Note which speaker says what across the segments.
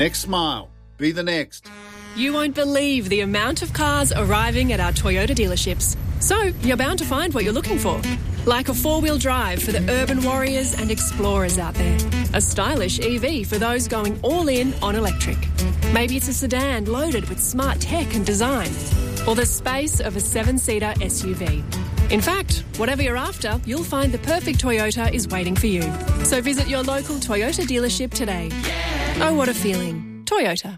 Speaker 1: Next smile. Be the next.
Speaker 2: You won't believe the amount of cars arriving at our Toyota dealerships. So, you're bound to find what you're looking for. Like a four-wheel drive for the urban warriors and explorers out there. A stylish EV for those going all in on electric. Maybe it's a sedan loaded with smart tech and design. Or the space of a 7-seater SUV. In fact, whatever you're after, you'll find the perfect Toyota is waiting for you. So visit your local Toyota dealership today. Oh, what a feeling. Toyota.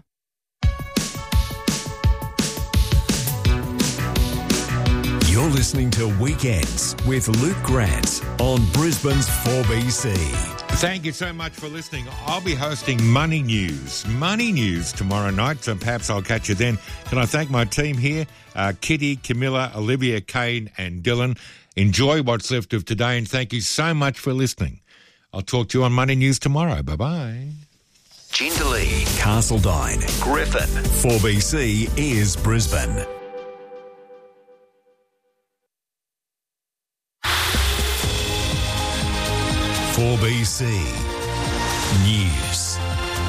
Speaker 3: You're listening to Weekends with Luke Grant on Brisbane's 4BC.
Speaker 4: Thank you so much for listening. I'll be hosting Money News tomorrow night, so perhaps I'll catch you then. Can I thank my team here, Kitty, Camilla, Olivia, Kane and Dylan. Enjoy what's left of today and thank you so much for listening. I'll talk to you on Money News tomorrow. Bye-bye.
Speaker 3: Jindalee, Castledine, Griffin. 4BC is Brisbane. .4BC News.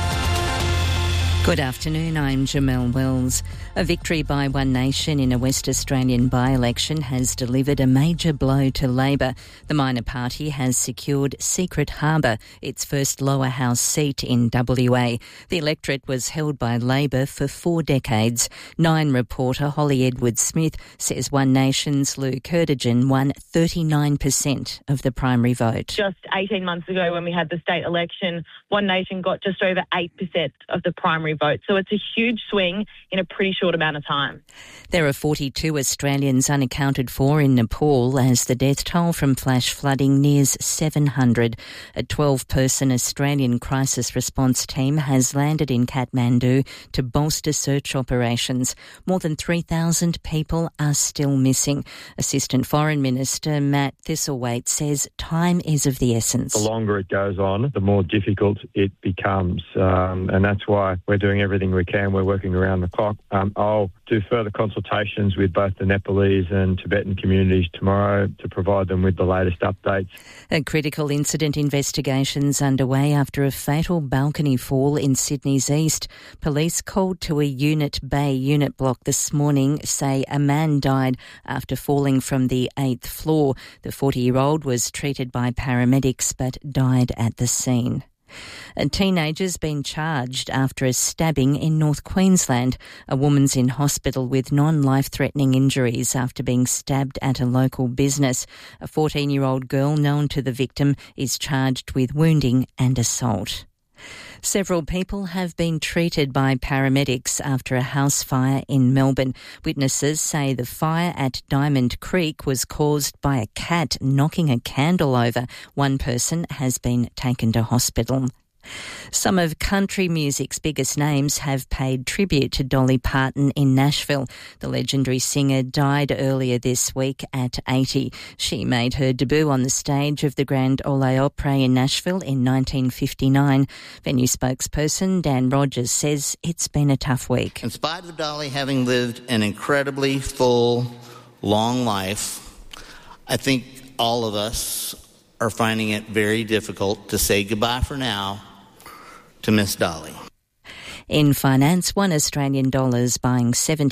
Speaker 5: Good afternoon, I'm Jamelle Wells. A victory by One Nation in a West Australian by-election has delivered a major blow to Labor. The minor party has secured Secret Harbour, its first lower house seat in WA. The electorate was held by Labor for 4 decades. Nine reporter Holly Edwards-Smith says One Nation's Lou Kerdigan won 39% of the primary vote.
Speaker 6: Just 18 months ago when we had the state election, One Nation got just over 8% of the primary vote. So it's a huge swing in a pretty short amount of time.
Speaker 5: There are 42 Australians unaccounted for in Nepal as the death toll from flash flooding nears 700. A 12-person Australian crisis response team has landed in Kathmandu to bolster search operations. More than 3,000 people are still missing. Assistant Foreign Minister Matt Thistlethwaite says time is of the essence.
Speaker 7: The longer it goes on, the more difficult it becomes, and that's why we're doing everything we can. We're working around the clock. I'll do further consultations with both the Nepalese and Tibetan communities tomorrow to provide them with the latest updates.
Speaker 5: A critical incident investigation's underway after a fatal balcony fall in Sydney's east. Police called to a Unit Bay unit block this morning say a man died after falling from the 8th floor. The 40-year-old was treated by paramedics but died at the scene. A teenager's been charged after a stabbing in North Queensland. A woman's in hospital with non-life-threatening injuries after being stabbed at a local business. A 14-year-old girl known to the victim is charged with wounding and assault. Several people have been treated by paramedics after a house fire in Melbourne. Witnesses say the fire at Diamond Creek was caused by a cat knocking a candle over. One person has been taken to hospital. Some of country music's biggest names have paid tribute to Dolly Parton in Nashville. The legendary singer died earlier this week at 80. She made her debut on the stage of the Grand Ole Opry in Nashville in 1959. Venue spokesperson Dan Rogers says it's been a tough week.
Speaker 8: In spite of Dolly having lived an incredibly full, long life, I think all of us are finding it very difficult to say goodbye for now to Miss Dolly.
Speaker 5: In finance, $1 Australian buying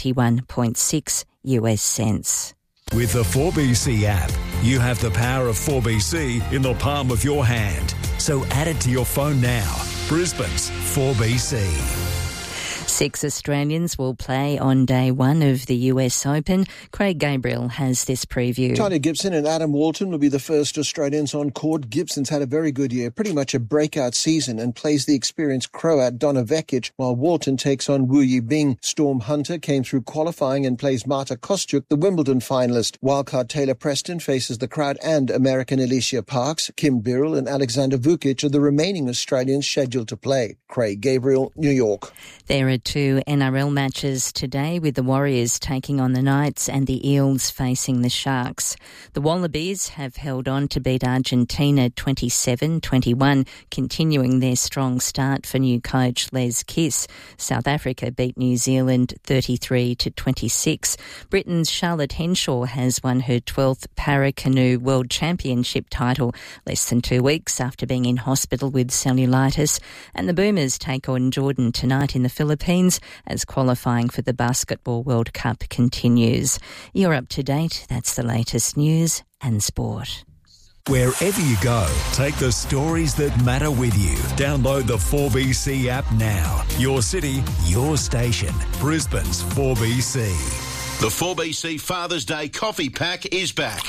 Speaker 5: 71.6 US cents.
Speaker 3: With the 4BC app, you have the power of 4BC in the palm of your hand. So add it to your phone now. Brisbane's 4BC.
Speaker 5: 6 Australians will play on day one of the US Open. Craig Gabriel has this preview.
Speaker 9: Tanya Gibson and Adam Walton will be the first Australians on court. Gibson's had a very good year, pretty much a breakout season, and plays the experienced Croat Donna Vekic, while Walton takes on Wu Yibing. Storm Hunter came through qualifying and plays Marta Kostyuk, the Wimbledon finalist. Wildcard Taylor Preston faces the crowd and American Alicia Parks. Kim Birrell and Alexander Vukic are the remaining Australians scheduled to play. Craig Gabriel, New York.
Speaker 5: There are 2 NRL matches today, with the Warriors taking on the Knights and the Eels facing the Sharks. The Wallabies have held on to beat Argentina 27-21, continuing their strong start for new coach Les Kiss. South Africa beat New Zealand 33-26. Britain's Charlotte Henshaw has won her 12th Paracanoe World Championship title less than 2 weeks after being in hospital with cellulitis. And the Boomers take on Jordan tonight in the Philippines as qualifying for the Basketball World Cup continues. You're up to date. That's the latest news and sport.
Speaker 3: Wherever you go, take the stories that matter with you. Download the 4BC app now. Your city, your station. Brisbane's 4BC.
Speaker 10: The 4BC Father's Day coffee pack is back.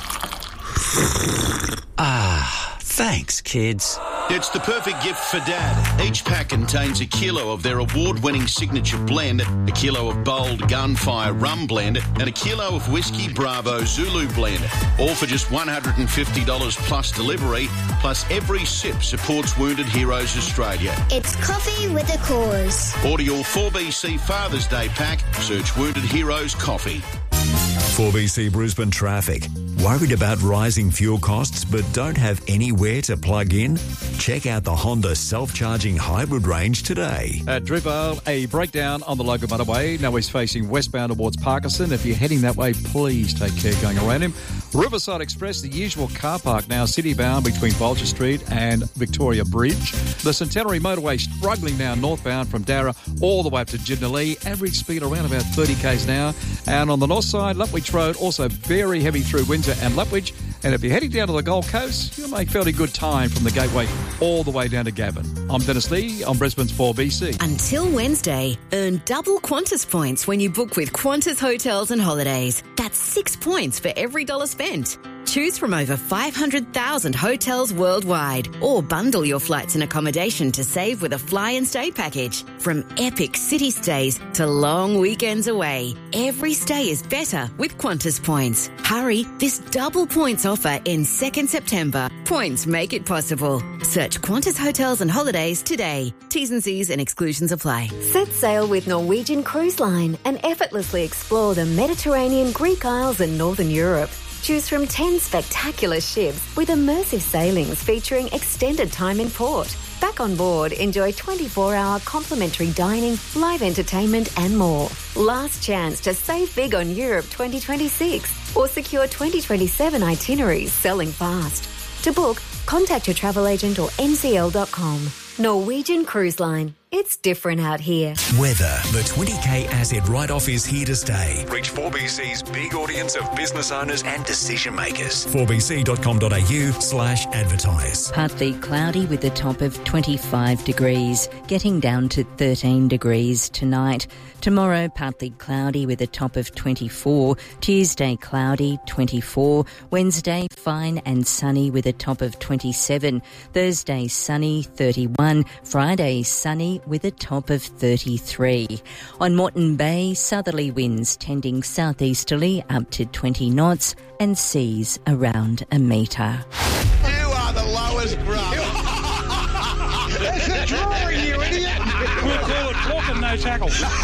Speaker 11: Thanks, kids.
Speaker 10: It's the perfect gift for Dad. Each pack contains a kilo of their award-winning signature blend, a kilo of bold Gunfire Rum Blend, and a kilo of Whiskey Bravo Zulu Blend. All for just $150 plus delivery, plus every sip supports Wounded Heroes Australia.
Speaker 12: It's coffee with a cause.
Speaker 10: Order your 4BC Father's Day pack. Search Wounded Heroes Coffee.
Speaker 3: 4BC Brisbane traffic. Worried about rising fuel costs but don't have anywhere to plug in? Check out the Honda self-charging hybrid range today.
Speaker 13: At Dripvale, a breakdown on the local motorway. Now he's facing westbound towards Parkinson. If you're heading that way, please take care going around him. Riverside Express, the usual car park now city-bound between Bolger Street and Victoria Bridge. The Centenary Motorway struggling now northbound from Darra all the way up to Jindalee. Average speed around about 30 k's an hour. And on the north side, Lutwich Road also very heavy through Windsor and Lutwich. And if you're heading down to the Gold Coast, you'll make fairly good time from the Gateway all the way down to Gavin. I'm Dennis Lee on Brisbane's 4BC.
Speaker 14: Until Wednesday, earn double Qantas points when you book with Qantas Hotels and Holidays. That's 6 points for every dollar spent. Choose from over 500,000 hotels worldwide, or bundle your flights and accommodation to save with a fly and stay package. From epic city stays to long weekends away, every stay is better with Qantas points. Hurry, this double points offer ends 2nd September. Points make it possible. Search Qantas Hotels and Holidays today. T's and C's and exclusions apply.
Speaker 15: Set sail with Norwegian Cruise Line and effortlessly explore the Mediterranean, Greek Isles and Northern Europe. Choose from 10 spectacular ships with immersive sailings featuring extended time in port. Back on board, enjoy 24-hour complimentary dining, live entertainment and more. Last chance to save big on Europe 2026 or secure 2027 itineraries selling fast. To book, contact your travel agent or ncl.com. Norwegian Cruise Line. It's different out here.
Speaker 3: Weather. The 20k asset write-off is here to stay. Reach 4BC's big audience of business owners and decision makers. 4bc.com.au/advertise.
Speaker 5: Partly cloudy with a top of 25 degrees, getting down to 13 degrees tonight. Tomorrow, partly cloudy with a top of 24. Tuesday, cloudy, 24. Wednesday, fine and sunny with a top of 27. Thursday, sunny, 31. Friday, sunny with a top of 33. On Moreton Bay, southerly winds tending southeasterly up to 20 knots and seas around a metre.
Speaker 16: You are the lowest grub. It's a drawing, you idiot.
Speaker 17: We'll call it talking, no tackle.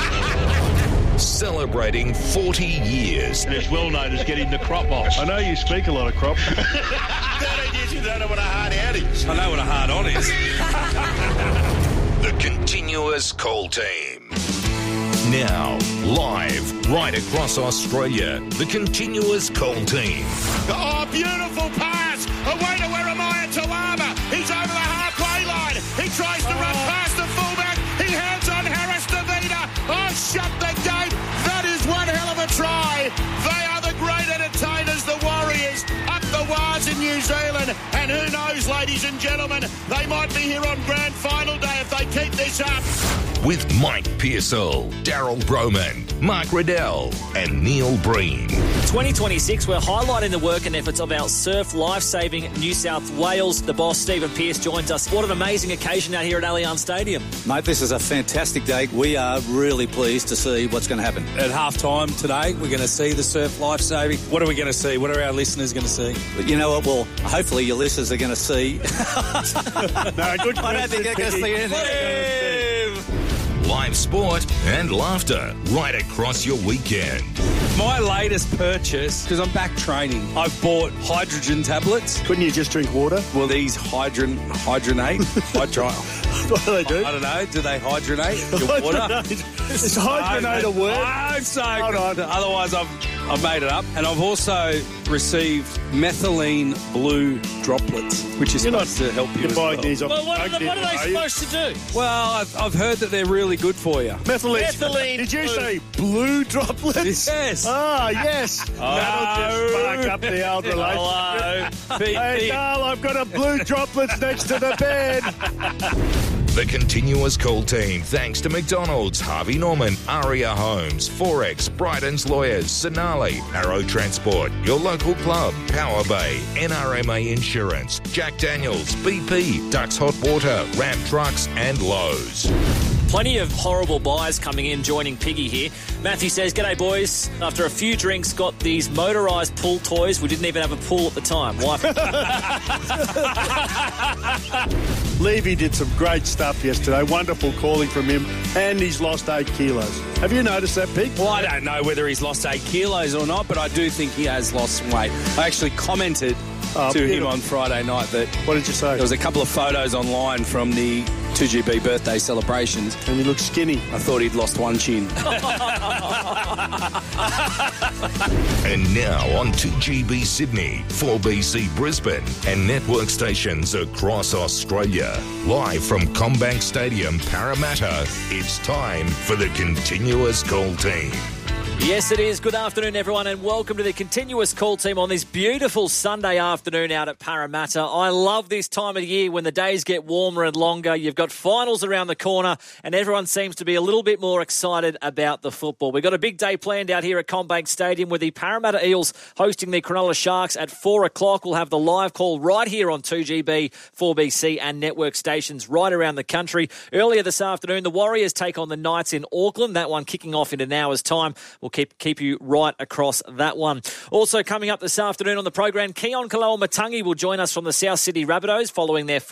Speaker 18: Celebrating 40 years.
Speaker 17: And it's well known as getting the crop box.
Speaker 19: I know you speak a lot of crop.
Speaker 16: 13 years you don't know what a hard out is.
Speaker 17: I know what a hard on is.
Speaker 18: The Continuous Call Team. Now, live right across Australia, the Continuous Call Team.
Speaker 16: Oh, beautiful pass. Away to Weremiah Talama. He's over the halfway line. He tries to run past the fullback. He hands on Harris Davida. Oh, shut the gate. That is one hell of a try. They are the great entertainers, the Warriors, up the Waz in New Zealand. And who knows, ladies and gentlemen, they might be here on grand final day if they keep this up.
Speaker 18: With Mike Pearsall, Daryl Broman, Mark Riddell and Neil Breen.
Speaker 20: 2026, we're highlighting the work and efforts of our Surf Lifesaving New South Wales. The boss, Stephen Pearce, joins us. What an amazing occasion out here at Allianz Stadium.
Speaker 21: Mate, this is a fantastic day. We are really pleased to see what's going to happen.
Speaker 22: At half-time today, we're going to see the Surf Lifesaving. What are we going to see? What are our listeners going to see?
Speaker 21: But you know what? Well, hopefully your listeners are going to see...
Speaker 17: No, good.
Speaker 21: I don't think they're going to see anything.
Speaker 18: live sport and laughter right across your weekend.
Speaker 22: My latest purchase, because I'm back training, I've bought hydrogen tablets.
Speaker 1: Couldn't you just drink water?
Speaker 22: Well, these hydronate. What
Speaker 1: do they do?
Speaker 22: I don't know. Do they hydronate your water?
Speaker 1: Is hydronate a word?
Speaker 22: I'm so
Speaker 1: Hold on.
Speaker 22: Otherwise, I've made it up. And I've also received methylene blue droplets, which is supposed to help you as well.
Speaker 20: Well, what are they supposed to do?
Speaker 22: Well, I've heard that they're really good for you.
Speaker 1: Methylene. Did you say blue droplets?
Speaker 22: Yes.
Speaker 1: Ah, yes. That'll just spark up the old relationship.
Speaker 22: Hello.
Speaker 1: Hey, Carl, I've got a blue droplets next to the bed.
Speaker 18: The continuous call team, thanks to McDonald's, Harvey Norman, Aria Homes, Forex, Bryden's Lawyers, Sonali, Arrow Transport, your local club, Power Bay, NRMA Insurance, Jack Daniels, BP, Ducks Hot Water, Ram Trucks and Lowe's.
Speaker 20: Plenty of horrible buys coming in, joining Piggy here. Matthew says, "G'day, boys. After a few drinks, got these motorised pool toys. We didn't even have a pool at the time. Wife."
Speaker 1: Levy did some great stuff yesterday. Wonderful calling from him. And he's lost 8 kilos. Have you noticed that, Pig?
Speaker 22: Well, I don't know whether he's lost 8 kilos or not, but I do think he has lost some weight. I actually commented to him on Friday night that...
Speaker 1: What did you say?
Speaker 22: There was a couple of photos online from the 2GB birthday celebrations.
Speaker 1: And he looked skinny.
Speaker 22: I thought he'd lost one chin.
Speaker 18: And now on 2GB Sydney, 4BC Brisbane and network stations across Australia. Live from CommBank Stadium, Parramatta, it's time for the Continuous Call Team.
Speaker 20: Yes, it is. Good afternoon, everyone, and welcome to the Continuous Call Team on this beautiful Sunday afternoon out at Parramatta. I love this time of year when the days get warmer and longer. You've got finals around the corner, and everyone seems to be a little bit more excited about the football. We've got a big day planned out here at CommBank Stadium with the Parramatta Eels hosting the Cronulla Sharks at 4 o'clock. We'll have the live call right here on 2GB, 4BC and network stations right around the country. Earlier this afternoon, the Warriors take on the Knights in Auckland. That one kicking off in an hour's time. We'll keep you right across that one. Also coming up this afternoon on the program, Keon Kaloa-Matangi will join us from the South Sydney Rabbitohs following their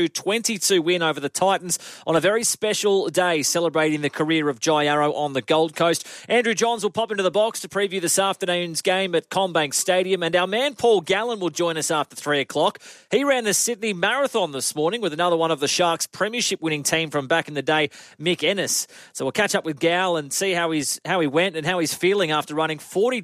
Speaker 20: 42-22 win over the Titans on a very special day celebrating the career of Jai Arrow on the Gold Coast. Andrew Johns will pop into the box to preview this afternoon's game at CommBank Stadium, and our man Paul Gallen will join us after 3 o'clock. He ran the Sydney Marathon this morning with another one of the Sharks' premiership winning team from back in the day, Mick Ennis. So we'll catch up with Gal and see how he went and how he's feeling after running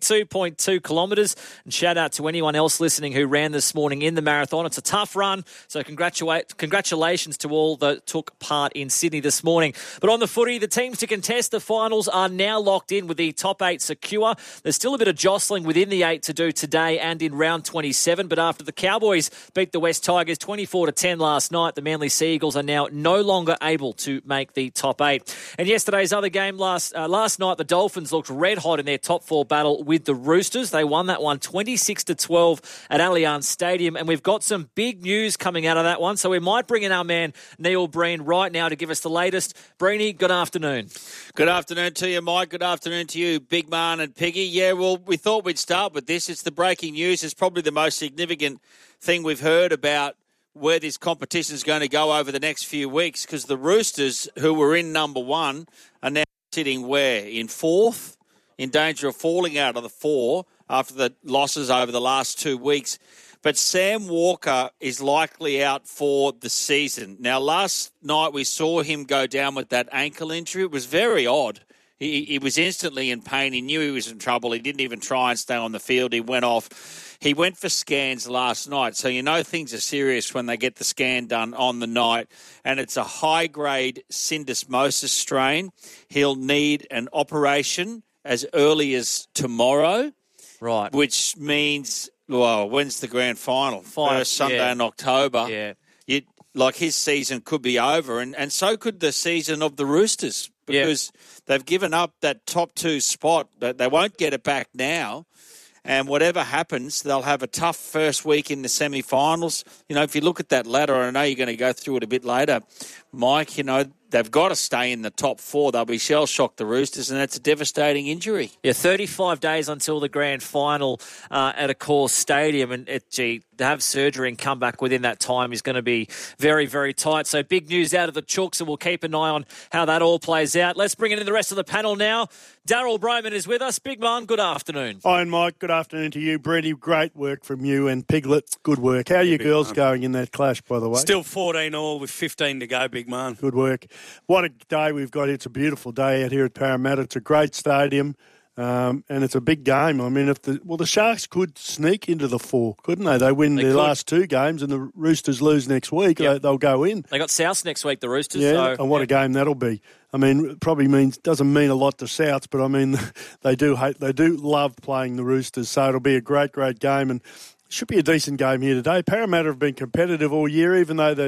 Speaker 20: 42.2 kilometres. And shout out to anyone else listening who ran this morning in the marathon. It's a tough run, so congratulations to all that took part in Sydney this morning. But on the footy, the teams to contest the finals are now locked in with the top 8 secure. There's still a bit of jostling within the 8 to do today and in round 27, but after the Cowboys beat the West Tigers 24-10 last night, the Manly Sea Eagles are now no longer able to make the top 8. And yesterday's other game last night, the Dolphins looked red hot in their top 4 battle with the Roosters. They won that one 26-12 at Allianz Stadium, and we've got some big news coming out of that one, so we might bring in our man Neil Breen right now to give us the latest. Breeny, good afternoon.
Speaker 19: Good afternoon to you, Mike. Good afternoon to you, Big Man and Piggy. Yeah, well, we thought we'd start with this. It's the breaking news. It's probably the most significant thing we've heard about where this competition is going to go over the next few weeks, because the Roosters, who were in number 1, are now sitting where? In 4th? In danger of falling out of the 4 after the losses over the last 2 weeks. But Sam Walker is likely out for the season. Now, last night we saw him go down with that ankle injury. It was very odd. He was instantly in pain. He knew he was in trouble. He didn't even try and stay on the field. He went off. He went for scans last night. So you know things are serious when they get the scan done on the night. And it's a high-grade syndesmosis strain. He'll need an operation as early as tomorrow.
Speaker 20: Right.
Speaker 19: Which means, well, when's the grand final? First Sunday in October.
Speaker 20: Yeah.
Speaker 19: Like his season could be over, and so could the season of the Roosters, because they've given up that top 2 spot. They won't get it back now. And whatever happens, they'll have a tough first week in the semi-finals. You know, if you look at that ladder, I know you're going to go through it a bit later, Mike, you know, they've got to stay in the top 4. They'll be shell-shocked, the Roosters, and that's a devastating injury.
Speaker 20: Yeah, 35 days until the grand final at Accor Stadium, and to have surgery and come back within that time is going to be very, very tight. So big news out of the Chooks, and we'll keep an eye on how that all plays out. Let's bring in the rest of the panel now. Daryl Broman is with us. Big man, good afternoon.
Speaker 1: Hi, Mike. Good afternoon to you. Brady, great work from you, and Piglet, good work. How are you girls going in that clash, by the way?
Speaker 22: Still 14 all with 15 to go, big man.
Speaker 1: Good work. What a day we've got. It's a beautiful day out here at Parramatta. It's a great stadium. And it's a big game. I mean, the Sharks could sneak into the 4, couldn't they? They win their last 2 games, and the Roosters lose next week. Yep. They'll go in.
Speaker 20: They got Souths next week, the Roosters.
Speaker 1: Yeah, and what a game that'll be. I mean, it probably doesn't mean a lot to Souths, but I mean, they do love playing the Roosters. So it'll be a great, great game, and should be a decent game here today. Parramatta have been competitive all year, even though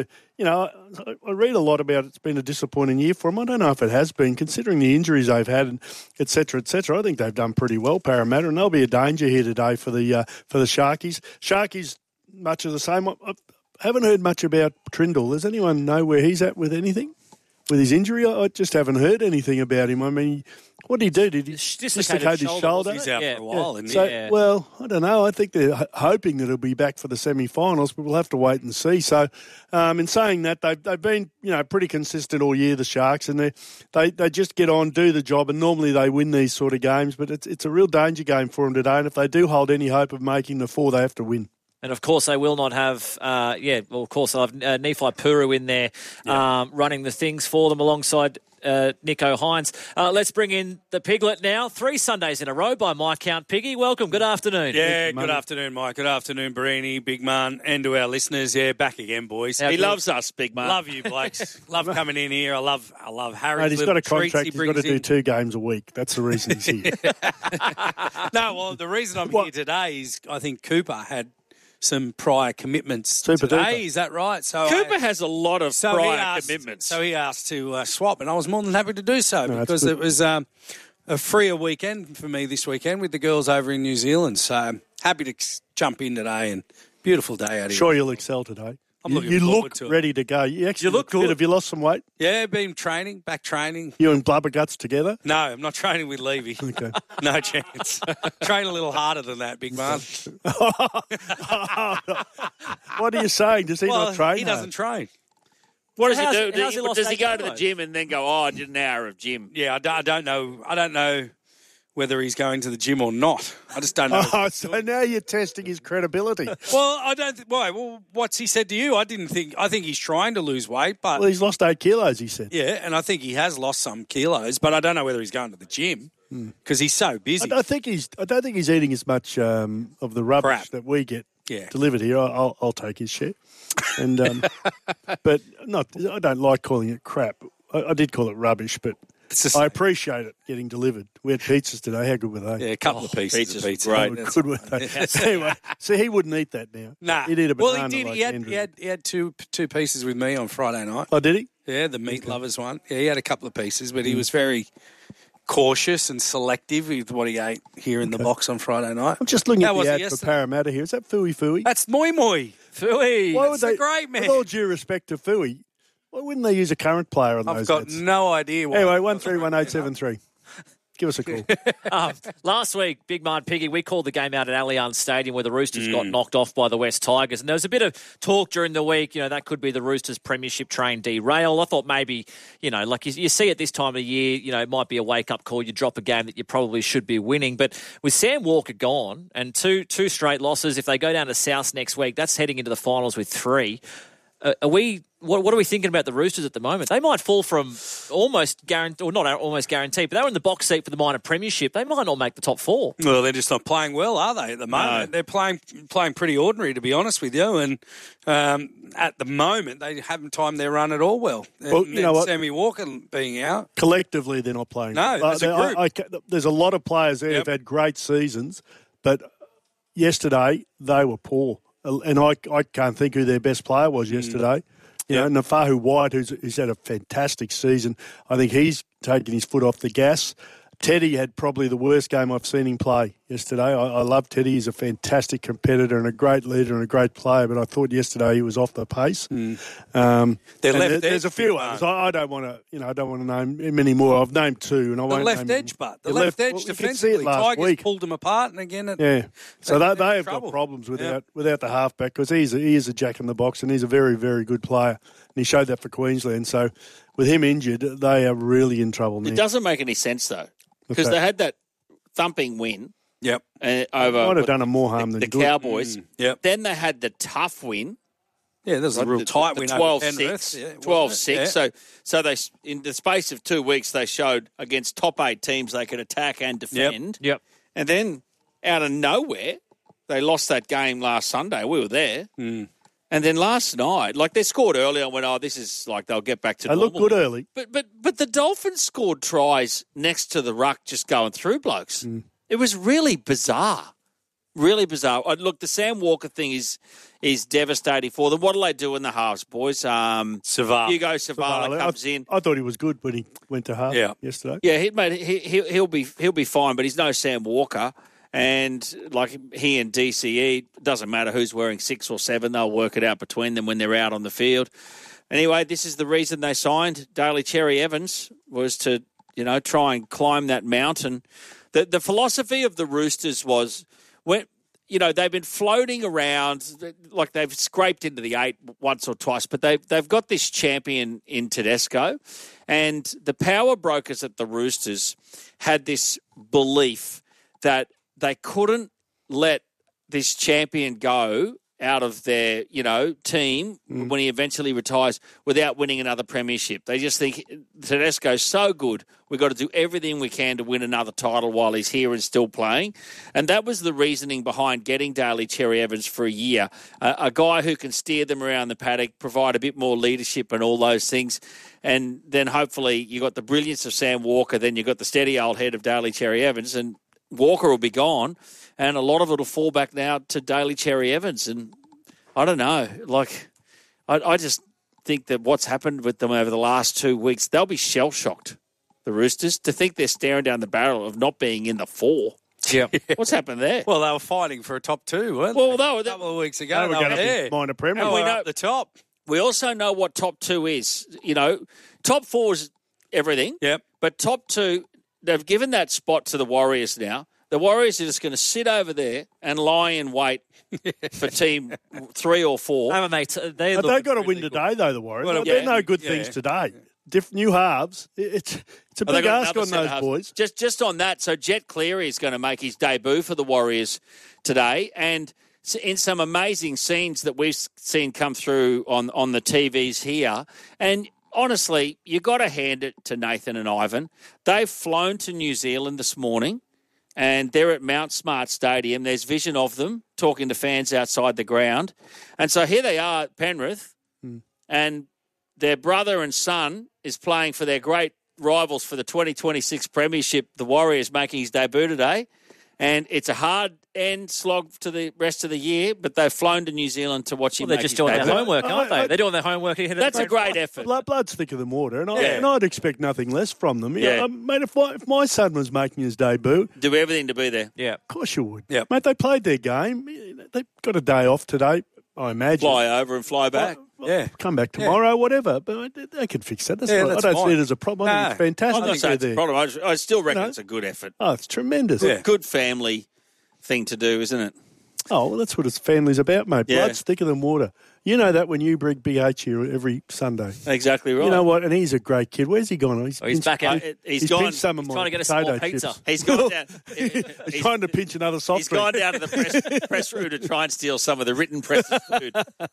Speaker 1: I read a lot about it's been a disappointing year for them. I don't know if it has been, considering the injuries they've had, and et cetera, et cetera. I think they've done pretty well, Parramatta, and they'll be a danger here today for the Sharkies. Sharkies, much of the same. I haven't heard much about Trindle. Does anyone know where he's at with anything? With his injury? I just haven't heard anything about him. I mean, what did he do? Did he dislocate his shoulder?
Speaker 22: He's out for a while, isn't he?
Speaker 1: So, well, I don't know. I think they're hoping that he'll be back for the semi-finals, but we'll have to wait and see. So, in saying that, they've been pretty consistent all year, the Sharks, and they just get on, do the job, and normally they win these sort of games. But it's a real danger game for them today, and if they do hold any hope of making the 4, they have to win.
Speaker 20: And, of course, they will not have, of course, they'll have Nephi Puru in there running the things for them alongside Nico Hines. Let's bring in the Piglet now. 3 Sundays in a row by my count, Piggy. Welcome. Good afternoon.
Speaker 22: Yeah, good afternoon, Mike. Good afternoon, Barini, Big Man, and to our listeners. Yeah, back again, boys.
Speaker 19: He loves us, Big Man.
Speaker 22: Love you, Blakes. Love coming in here. I love Harry's.
Speaker 1: Mate, he's got a contract. He's got to do 2 games a week. That's the reason he's here.
Speaker 22: No, well, the reason I'm here today is I think Cooper had some prior commitments today. Is that right? So
Speaker 19: Cooper has a lot of prior commitments.
Speaker 22: So he asked to swap, and I was more than happy to do so because it was a freer weekend for me this weekend with the girls over in New Zealand. So happy to jump in today, and beautiful day out here.
Speaker 1: Sure, you'll excel today.
Speaker 22: You
Speaker 1: look ready to go. You actually look good. Have you lost some weight?
Speaker 22: Yeah, been back training.
Speaker 1: You and Blubber Guts together?
Speaker 22: No, I'm not training with Levy.
Speaker 1: Okay.
Speaker 22: No chance. Train a little harder than that, big man.
Speaker 1: What are you saying? Does he not train?
Speaker 22: He doesn't train.
Speaker 19: What does he do? Does he go to the gym and then go, I did an hour of gym?
Speaker 22: Yeah, I don't know. I don't know whether he's going to the gym or not. I just don't know.
Speaker 1: So now you're testing his credibility.
Speaker 22: Well, I don't. Why? Well, what's he said to you? I think he's trying to lose weight, but
Speaker 1: he's lost 8 kilos. He said.
Speaker 22: Yeah, and I think he has lost some kilos, but I don't know whether he's going to the gym because he's so busy.
Speaker 1: I don't think he's eating as much of the rubbish that we get delivered here. I'll take his share, and but I don't like calling it crap. I did call it rubbish, but. I appreciate it getting delivered. We had pizzas today. How good were they?
Speaker 22: Yeah, a couple of pieces of pizza.
Speaker 1: Right. Good were they? Anyway, so he wouldn't eat that now.
Speaker 22: Nah.
Speaker 1: He'd eat a banana.
Speaker 22: Well, he did. He had two pieces with me on Friday night.
Speaker 1: Oh, did he?
Speaker 22: Yeah, the meat lovers one. Yeah, he had a couple of pieces, but he was very cautious and selective with what he ate here in the box on Friday night.
Speaker 1: I'm just looking at the ad for Parramatta here. Is that Fui?
Speaker 22: That's Moi. Fui. That's a great man.
Speaker 1: With all due respect to Fui, why wouldn't they use a current player on those
Speaker 22: ads? I've got no idea why.
Speaker 1: Anyway, 131873. Give us a call.
Speaker 20: Last week, Big Man Piggy, we called the game out at Allianz Stadium where the Roosters got knocked off by the West Tigers. And there was a bit of talk during the week, that could be the Roosters' premiership train derail. I thought maybe, like you see at this time of year, it might be a wake-up call. You drop a game that you probably should be winning. But with Sam Walker gone and two straight losses, if they go down to South next week, that's heading into the finals with 3. What are we thinking about the Roosters at the moment? They might fall from almost guaranteed, or not almost guaranteed, but they were in the box seat for the minor premiership. They might not make the top 4.
Speaker 22: Well, they're just not playing well, are they, at the moment? No. They're playing pretty ordinary, to be honest with you. And at the moment, they haven't timed their run at all well.
Speaker 1: Well, you know what?
Speaker 22: Sammy Walker being out.
Speaker 1: Collectively, they're not playing.
Speaker 22: No, as a group.
Speaker 1: There's a lot of players there who've had great seasons, but yesterday they were poor. And I can't think who their best player was yesterday. Nafahu White, who's had a fantastic season. I think he's taken his foot off the gas. Teddy had probably the worst game I've seen him play yesterday. I love Teddy. He's a fantastic competitor and a great leader and a great player, but I thought yesterday he was off the pace. There's a few others. I don't want to name many more. I've named two, and I won't
Speaker 22: left
Speaker 1: name
Speaker 22: edge, but the left edge defensively, Tigers pulled them apart, and again,
Speaker 1: so they have got problems without the halfback, because he is a jack in the box, and he's a very, very good player, and he showed that for Queensland. So with him injured, they are really in trouble now.
Speaker 19: It doesn't make any sense though, because they had that thumping win.
Speaker 22: Yep.
Speaker 1: Over might have done them more harm than
Speaker 19: the
Speaker 1: good.
Speaker 19: Cowboys.
Speaker 22: Yep.
Speaker 19: Then they had the tough win.
Speaker 22: Yeah, that was a real tight win.
Speaker 19: 12-6. 12-6. So they, in the space of 2 weeks, they showed against top 8 teams they could attack and defend.
Speaker 22: Yep.
Speaker 19: And then out of nowhere, they lost that game last Sunday. We were there.
Speaker 22: Mm.
Speaker 19: And then last night, like they scored early, I went, this is like they'll get back to normal.
Speaker 1: They look good early.
Speaker 19: But the Dolphins scored tries next to the ruck just going through blokes.
Speaker 1: Mm.
Speaker 19: It was really bizarre. Really bizarre. Look, the Sam Walker thing is devastating for them. What do they do in the halves, boys?
Speaker 22: Savala.
Speaker 19: Hugo Savala comes in.
Speaker 1: I thought he was good when he went to half yesterday.
Speaker 19: Yeah, he'll be fine, but he's no Sam Walker. And like he and DCE, doesn't matter who's wearing 6 or 7, they'll work it out between them when they're out on the field. Anyway, this is the reason they signed Daly Cherry Evans, was to, try and climb that mountain. The philosophy of the Roosters was, when they've been floating around, like they've scraped into the 8 once or twice, but they've got this champion in Tedesco, and the power brokers at the Roosters had this belief that they couldn't let this champion go out of their, team when he eventually retires without winning another premiership. They just think Tedesco's so good, we've got to do everything we can to win another title while he's here and still playing. And that was the reasoning behind getting Daly Cherry Evans for a year, a guy who can steer them around the paddock, provide a bit more leadership and all those things. And then hopefully you got the brilliance of Sam Walker, then you got the steady old head of Daly Cherry Evans, and Walker will be gone, and a lot of it will fall back now to Daly Cherry Evans. And I don't know, I just think that what's happened with them over the last 2 weeks, they'll be shell-shocked, the Roosters, to think they're staring down the barrel of not being in the 4.
Speaker 22: Yeah.
Speaker 19: What's happened there?
Speaker 22: Well, they were fighting for a top 2, weren't they?
Speaker 19: Well,
Speaker 22: a couple of weeks ago.
Speaker 1: They were going to minor premier.
Speaker 22: And we know the top.
Speaker 19: We also know what top 2 is. Top 4 is everything.
Speaker 22: Yep.
Speaker 19: But top 2, they've given that spot to the Warriors now. The Warriors are just going to sit over there and lie in wait for team 3 or 4.
Speaker 22: Haven't they?
Speaker 1: They've got to win today, though, the Warriors.
Speaker 19: Well,
Speaker 1: they're no good things today. New halves. It's a big ask on those boys.
Speaker 19: Just on that, so Jet Cleary is going to make his debut for the Warriors today, and in some amazing scenes that we've seen come through on the TVs here. And honestly, you got to hand it to Nathan and Ivan. They've flown to New Zealand this morning, and they're at Mount Smart Stadium. There's vision of them talking to fans outside the ground. And so here they are at Penrith, and their brother and son is playing for their great rivals for the 2026 Premiership, the Warriors, making his debut today. And it's a hard end slog to the rest of the year, but they've flown to New Zealand to watch him.
Speaker 20: Well, they're just doing their homework, aren't they? They're doing their homework ahead of
Speaker 19: That's a great effort.
Speaker 1: Blood's thicker than water, and I'd expect nothing less from them.
Speaker 19: Yeah.
Speaker 1: Mate, if my son was making his debut,
Speaker 19: do everything to be there.
Speaker 20: Yeah,
Speaker 1: of course you would.
Speaker 22: Yeah,
Speaker 1: mate, they played their game. They've got a day off today, I imagine.
Speaker 19: Fly over and fly back.
Speaker 1: Come back tomorrow, whatever. But they can fix that. I don't see it as a problem. I think it's fantastic.
Speaker 19: I'm not saying it's a problem. I still reckon it's a good effort.
Speaker 1: Oh, it's tremendous.
Speaker 19: Good family thing to do, isn't it?
Speaker 1: Oh, well, that's what his family's about, mate.
Speaker 19: Yeah.
Speaker 1: Blood's thicker than water. You know that when you bring Big H here every Sunday.
Speaker 19: Exactly right.
Speaker 1: You know what? And he's a great kid. Where's he gone?
Speaker 20: He's back out.
Speaker 1: He's gone. Some of
Speaker 20: trying to get a
Speaker 1: potato
Speaker 20: small pizza.
Speaker 1: chips.
Speaker 19: He's gone down.
Speaker 1: He's trying to pinch another soft
Speaker 19: He's
Speaker 1: drink.
Speaker 19: gone down to the press room to try and steal some of the written press food.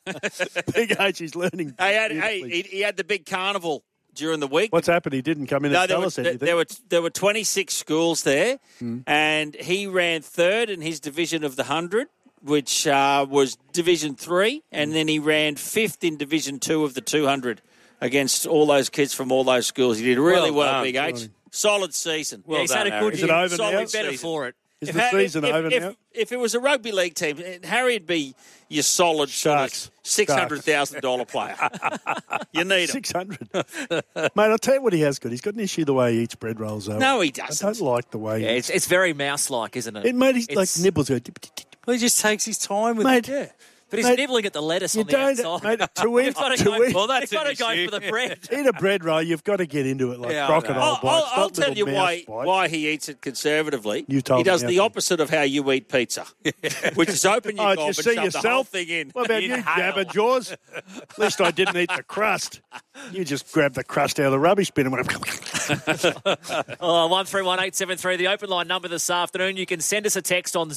Speaker 1: Big H is learning.
Speaker 19: He had the big carnival during the week.
Speaker 1: What's happened? He didn't come in and tell us anything.
Speaker 19: There were 26 schools there, and he ran third in his division of the 100, which was Division 3, and then he ran fifth in Division 2 of the 200 against all those kids from all those schools. He did really well, Big H. Solid season.
Speaker 20: He's had a good
Speaker 1: year. Is it over
Speaker 20: solid
Speaker 1: now?
Speaker 20: better for it.
Speaker 1: Is the season over now?
Speaker 19: If it was a rugby league team, Harry'd be your solid
Speaker 1: Sharks.
Speaker 19: $600,000 player. You need him.
Speaker 1: 600. Mate, I'll tell you what he has got. He's got an issue the way he eats bread rolls, though.
Speaker 19: No, he doesn't.
Speaker 1: I don't like the way he eats.
Speaker 20: It's very mouse-like, isn't it?
Speaker 1: It made his like nibbles go...
Speaker 22: Well, he just takes his time with
Speaker 1: Mate,
Speaker 22: it.
Speaker 20: But he's nibbling at the lettuce on the outside.
Speaker 1: Mate,
Speaker 20: You've got to go for the bread.
Speaker 1: Eat a bread roll, you've got to get into it like crocodile bites.
Speaker 19: I'll tell you why he eats it conservatively.
Speaker 1: You told
Speaker 19: he does
Speaker 1: me
Speaker 19: the opposite of how you eat pizza, which is open your gob and shove the whole thing in.
Speaker 1: What about you, Gabba Jaws? At least I didn't eat the crust. You just grabbed the crust out of the rubbish bin and went...
Speaker 20: 131873, the open line number this afternoon. You can send us a text on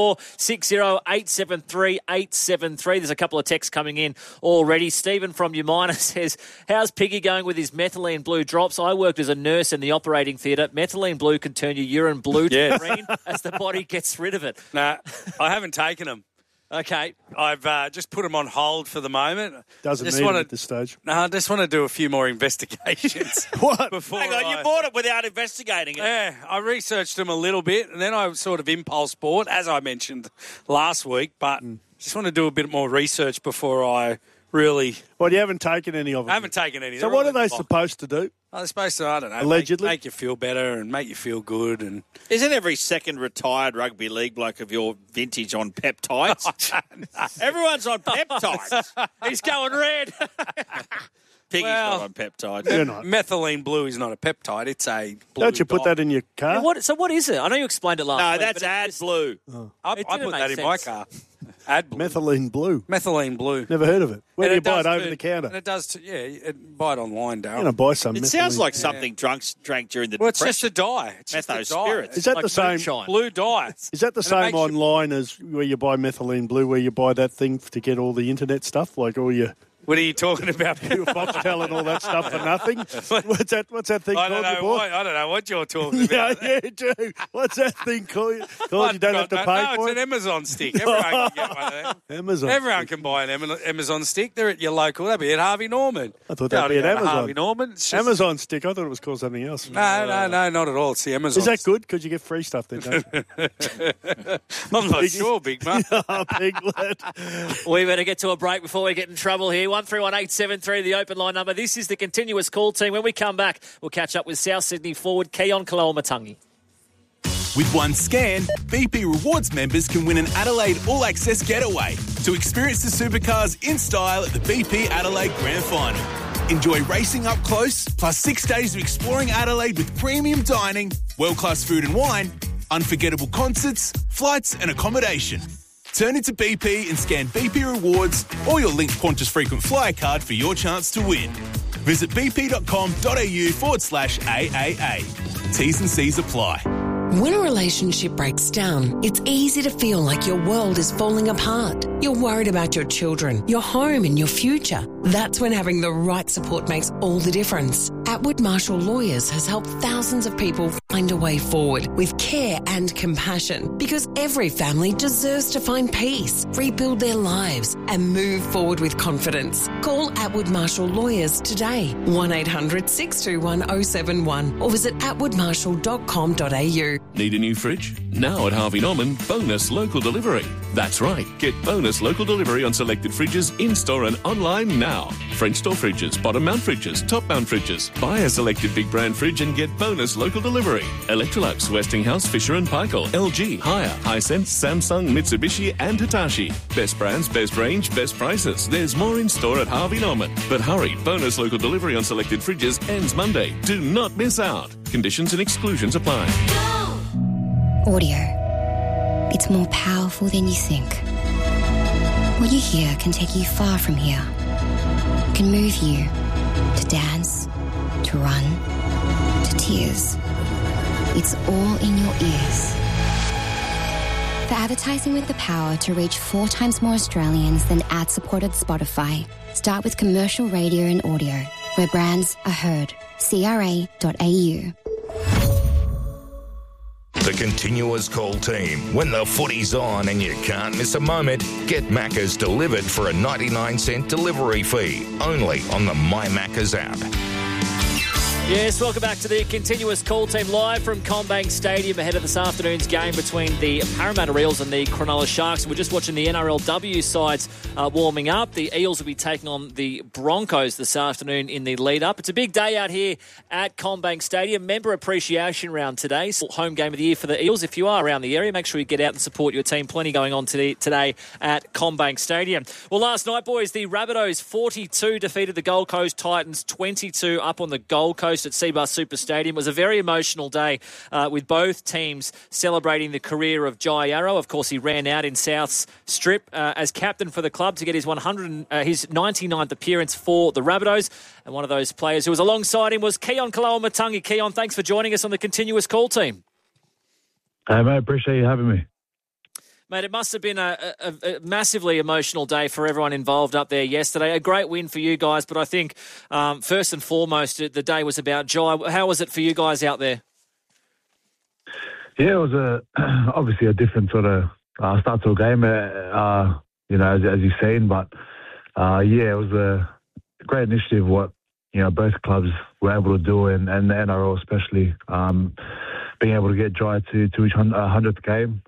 Speaker 20: 0460873873. There's a couple of texts coming in already. Stephen from Umina says, how's Piggy going with his methylene blue drops? I worked as a nurse in the operating theatre. Methylene blue can turn your urine blue to green as the body gets rid of it.
Speaker 22: Nah, I haven't taken them.
Speaker 20: Okay.
Speaker 22: I've just put them on hold for the moment.
Speaker 1: Doesn't need it at this stage.
Speaker 22: No, I just want to do a few more investigations.
Speaker 1: What?
Speaker 19: Hang on, you bought it without investigating it.
Speaker 22: Yeah, I researched them a little bit, and then I sort of impulse bought, as I mentioned last week, but just want to do a bit more research before I really...
Speaker 1: Well, you haven't taken any of them.
Speaker 22: I haven't taken any.
Speaker 1: So what are they supposed to do?
Speaker 22: Oh, they're supposed to, I don't know,
Speaker 1: allegedly
Speaker 22: make you feel better and make you feel good. And
Speaker 19: isn't every second retired rugby league bloke of your vintage on peptides? Everyone's on peptides.
Speaker 20: He's going red.
Speaker 19: Piggy's not on peptides.
Speaker 1: You're not.
Speaker 22: Methylene blue is not a peptide. It's a blue
Speaker 1: Don't you put that in your car?
Speaker 20: Yeah, so what is it? I know you explained it last week.
Speaker 19: No, that's AdBlue.
Speaker 1: Oh.
Speaker 22: I put that in my car. AdBlue.
Speaker 1: Methylene blue.
Speaker 22: Methylene blue.
Speaker 1: Never heard of it. Where do you buy it? Over
Speaker 22: too,
Speaker 1: the counter?
Speaker 22: And it does too, buy it online, Darryl.
Speaker 1: I'm going to buy some.
Speaker 19: It sounds like something drank during the
Speaker 22: Well, it's just a dye. It's just a
Speaker 19: Metho
Speaker 22: dye.
Speaker 19: spirits.
Speaker 1: Is that
Speaker 22: like
Speaker 1: the same?
Speaker 22: Blue dye.
Speaker 1: Is that the same online as where you buy methylene blue, where you buy that thing to get all the internet stuff, like all your...
Speaker 22: What are you talking about?
Speaker 1: Foxtel and all that stuff for nothing? What's that thing
Speaker 22: I
Speaker 1: called
Speaker 22: don't
Speaker 1: you bought?
Speaker 22: I don't know what you're talking about.
Speaker 1: Yeah, you do. What's that thing called? You don't have to pay
Speaker 22: no,
Speaker 1: for
Speaker 22: it's
Speaker 1: it?
Speaker 22: an Amazon stick. Everyone can get one of them.
Speaker 1: Amazon.
Speaker 22: Everyone can buy an Amazon stick. They're at your local. That'd be at Harvey Norman.
Speaker 1: I thought that'd be at Amazon.
Speaker 22: Harvey Norman. It's just...
Speaker 1: Amazon stick. I thought it was called something else.
Speaker 22: No, not at all. It's the Amazon.
Speaker 1: Is that good? Because you get free stuff then, don't you?
Speaker 22: I'm not sure, big man.
Speaker 1: Piglet.
Speaker 20: We better get to a break before we get in trouble here. 131873, the open line number. This is the continuous call team. When we come back, we'll catch up with South Sydney forward Keon Kalolmatangi.
Speaker 2: With one scan, BP Rewards members can win an Adelaide All Access getaway to experience the supercars in style at the BP Adelaide Grand Final. Enjoy racing up close, plus 6 days of exploring Adelaide with premium dining, world-class food and wine, unforgettable concerts, flights and accommodation. Turn into BP and scan BP Rewards or your linked Qantas frequent flyer card for your chance to win. Visit bp.com.au/AAA. T's and C's apply.
Speaker 4: When a relationship breaks down, it's easy to feel like your world is falling apart. You're worried about your children, your home and your future. That's when having the right support makes all the difference. Atwood Marshall Lawyers has helped thousands of people find a way forward with care and compassion, because every family deserves to find peace, rebuild their lives and move forward with confidence. Call Atwood Marshall Lawyers today, 1-800-621-071 or visit atwoodmarshall.com.au.
Speaker 23: Need a new fridge? Now at Harvey Norman, bonus local delivery. That's right, get bonus local delivery on selected fridges in-store and online now. French door fridges, bottom mount fridges, top mount fridges. Buy a selected big brand fridge and get bonus local delivery. Electrolux, Westinghouse, Fisher & Paykel, LG, Haier, Hisense, Samsung, Mitsubishi and Hitachi. Best brands, best range, best prices. There's more in store at Harvey Norman. But hurry, bonus local delivery on selected fridges ends Monday. Do not miss out. Conditions and exclusions apply.
Speaker 24: Audio. It's more powerful than you think. What you hear can take you far from here. It can move you to dance, to run, to tears. It's all in your ears. For advertising with the power to reach 4 times more Australians than ad-supported Spotify, start with commercial radio and audio, where brands are heard. CRA.au.
Speaker 18: The continuous call team. When the footy's on and you can't miss a moment, get Macca's delivered for a 99-cent delivery fee. Only on the My Macca's app.
Speaker 20: Yes, welcome back to the continuous call team live from CommBank Stadium ahead of this afternoon's game between the Parramatta Eels and the Cronulla Sharks. We're just watching the NRLW sides warming up. The Eels will be taking on the Broncos this afternoon in the lead-up. It's a big day out here at CommBank Stadium. Member appreciation round today. Home game of the year for the Eels. If you are around the area, make sure you get out and support your team. Plenty going on today at CommBank Stadium. Well, last night, boys, the Rabbitohs 42 defeated the Gold Coast Titans 22 up on the Gold Coast at Seabus Super Stadium. It was a very emotional day with both teams celebrating the career of Jai Arrow. Of course, he ran out in South's Strip as captain for the club to get his 99th appearance for the Rabbitohs. And one of those players who was alongside him was Keon Koloamatangi. Keon, thanks for joining us on the continuous call team.
Speaker 6: Hey, mate, appreciate you having me.
Speaker 20: Mate, it must have been a massively emotional day for everyone involved up there yesterday. A great win for you guys, but I think first and foremost, the day was about Jai. How was it for you guys out there?
Speaker 6: Yeah, it was obviously a different sort of start to a game, as you've seen. But, it was a great initiative what, both clubs were able to do, and the NRL especially, being able to get Jai to his 100th game.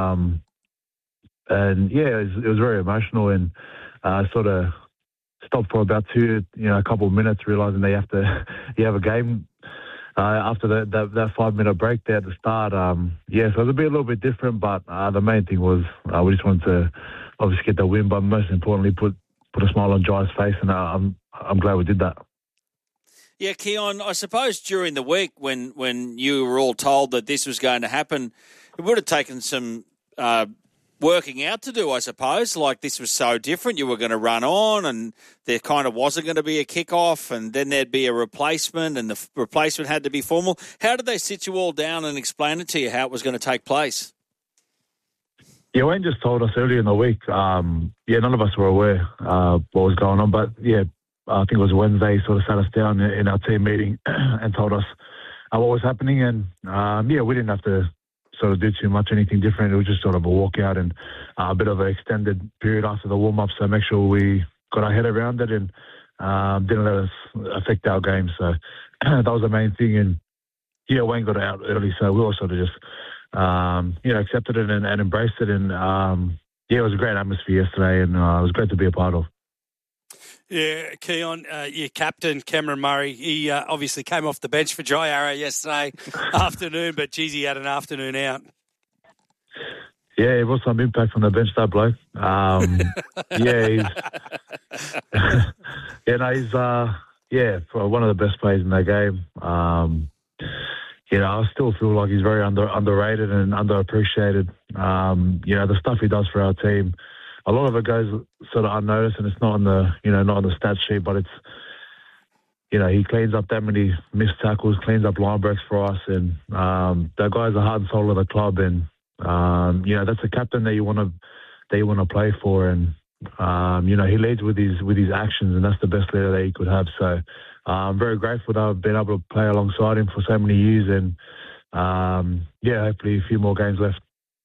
Speaker 6: And it was very emotional, and sort of stopped for about a couple of minutes, realising you have a game after that 5-minute break there at the start. So it was a little bit different, but the main thing was we just wanted to obviously get the win, but most importantly put a smile on Jai's face, and I'm glad we did that.
Speaker 19: Yeah, Keon, I suppose during the week when you were all told that this was going to happen, it would have taken some working out to do, I suppose. Like, this was so different. You were going to run on, and there kind of wasn't going to be a kickoff, and then there'd be a replacement, and the replacement had to be formal. How did they sit you all down and explain it to you how it was going to take place?
Speaker 6: Yeah, Wayne just told us earlier in the week. None of us were aware what was going on, but I think it was Wednesday. He sort of sat us down in our team meeting and told us what was happening, and we didn't have to sort of do too much, anything different. It was just sort of a walkout and a bit of an extended period after the warm-up, so make sure we got our head around it and didn't let us affect our game. So that was the main thing. And Wayne got out early, so we all sort of just accepted it and embraced it. And it was a great atmosphere yesterday, and it was great to be a part of.
Speaker 22: Yeah, Keon, your captain, Cameron Murray, he obviously came off the bench for Jai Arrow yesterday afternoon, but geez, he had an afternoon out.
Speaker 6: Yeah, it was some impact on the bench, that bloke. He's one of the best players in that game. I still feel like he's very underrated and underappreciated. The stuff he does for our team, a lot of it goes sort of unnoticed, and it's not on the not on the stat sheet, but it's he cleans up that many missed tackles, cleans up line breaks for us, and that guy's the heart and soul of the club, and that's a captain that you want to play for, and he leads with his actions, and that's the best leader that he could have. So I'm very grateful that I've been able to play alongside him for so many years, and hopefully a few more games left.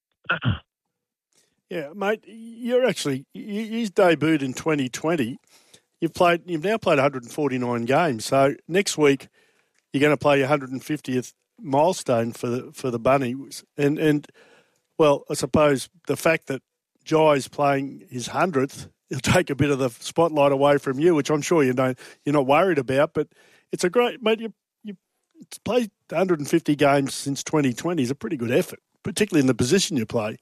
Speaker 1: Yeah, mate, he's debuted in 2020. You've now played 149 games. So next week you're going to play your 150th milestone for the Bunnies. And I suppose the fact that Jai's playing his 100th, it'll take a bit of the spotlight away from you, which I'm sure you're not worried about. But it's a great, mate. You played 150 games since 2020 is a pretty good effort, particularly in the position you play.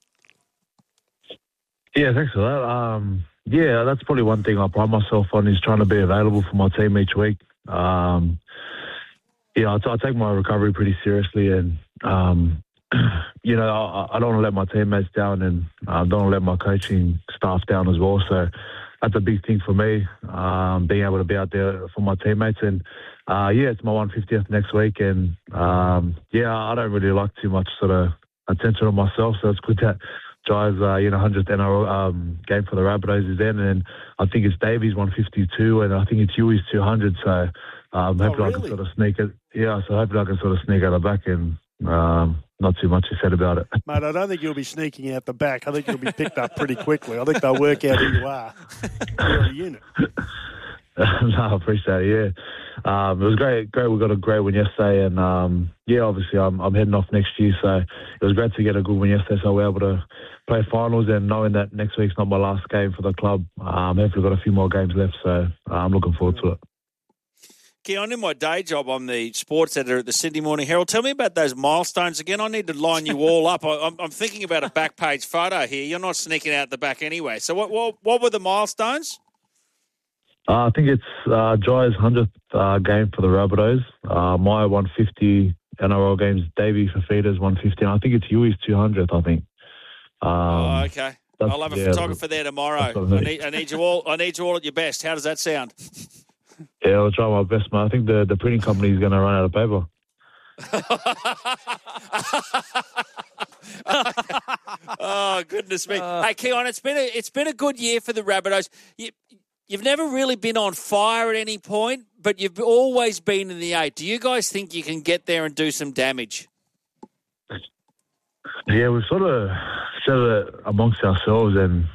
Speaker 6: Yeah, thanks for that. That's probably one thing I pride myself on is trying to be available for my team each week. I take my recovery pretty seriously, and I don't want to let my teammates down, and I don't want to let my coaching staff down as well. So that's a big thing for me, being able to be out there for my teammates. And it's my 150th next week, and I don't really like too much sort of attention on myself. So it's good that Jai's 100th NRL game for the Rabbitohs is in, and I think it's Davey's 152, and I think it's Huey's 200. So hopefully I can sort of sneak it. Yeah, so hopefully I can sort of sneak out the back, and not too much is said about it.
Speaker 1: Mate, I don't think you'll be sneaking out the back. I think you'll be picked up pretty quickly. I think they'll work out who you are. You're a unit.
Speaker 6: No, I appreciate it. Yeah, it was great. We got a great win yesterday, and obviously I'm heading off next year, so it was great to get a good win yesterday. So we're able to play finals, and knowing that next week's not my last game for the club, hopefully got a few more games left. So I'm looking forward to it.
Speaker 19: Keon, in my day job, I'm the sports editor at the Sydney Morning Herald. Tell me about those milestones again. I need to line you all up. I'm thinking about a back page photo here. You're not sneaking out the back anyway. So what were the milestones?
Speaker 6: I think it's Jai's 100th game for the Rabbitohs. My 150 NRL games, Davey Fafita's 150. I think it's Huey's 200th, I think.
Speaker 19: Okay. I'll have a photographer there tomorrow. I need you all at your best. How does that sound?
Speaker 6: Yeah, I'll try my best, man. I think the printing company is going to run out of paper.
Speaker 19: Oh, goodness me. Hey, Keon, it's been a good year for the Rabbitohs. You've never really been on fire at any point, but you've always been in the 8. Do you guys think you can get there and do some damage?
Speaker 6: Yeah, we've sort of said it amongst ourselves, and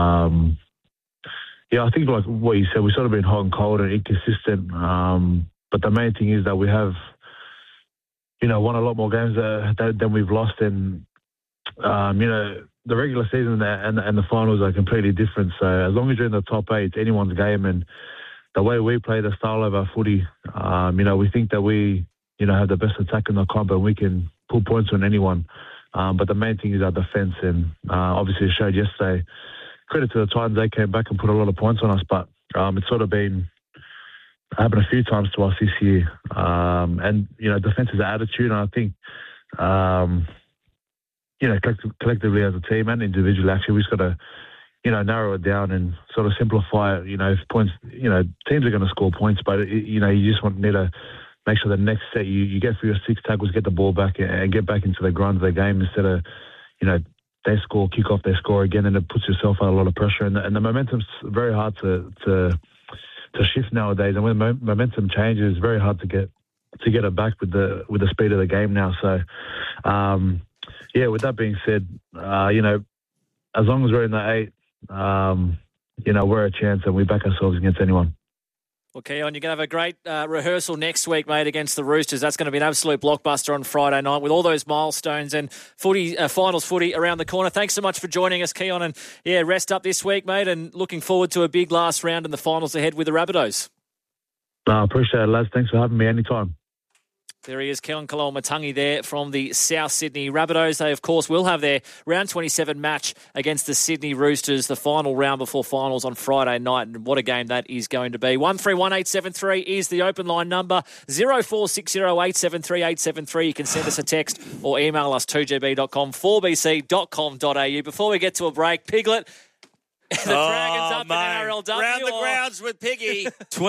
Speaker 6: I think like what you said, we've sort of been hot and cold and inconsistent. But the main thing is that we have, won a lot more games than we've lost, and the regular season and the finals are completely different. So as long as you're in the top 8, it's anyone's game. And the way we play the style of our footy, we think that we, have the best attack in the comp and we can pull points on anyone. But the main thing is our defence. And obviously it showed yesterday. Credit to the Titans, they came back and put a lot of points on us. But it's sort of been happened a few times to us this year. And defence is an attitude. And I think... collectively as a team and individually, actually, we've just got to, narrow it down and sort of simplify it. If points, teams are going to score points, but, you just need to make sure the next set you get through your 6 tackles, get the ball back and get back into the grind of the game instead of, they score, kick off, they score again, and it puts yourself under a lot of pressure. And the momentum's very hard to shift nowadays. And when momentum changes, it's very hard to get it back with the speed of the game now. So, with that being said, as long as we're in the 8, we're a chance and we back ourselves against anyone.
Speaker 20: Well, Keon, you're going to have a great rehearsal next week, mate, against the Roosters. That's going to be an absolute blockbuster on Friday night with all those milestones and finals footy around the corner. Thanks so much for joining us, Keon, and rest up this week, mate, and looking forward to a big last round in the finals ahead with the Rabbitohs.
Speaker 6: I appreciate it, lads. Thanks for having me anytime.
Speaker 20: There he is, Keon Koloamatangi there from the South Sydney Rabbitohs. They, of course, will have their round 27 match against the Sydney Roosters, the final round before finals on Friday night. And what a game that is going to be. 131873 is the open line number. 0460873873. You can send us a text or email us 2gb.com, 4bc.com.au. Before we get to a break, Piglet... The Dragons up in NRLW.
Speaker 19: Round the grounds with Piggy.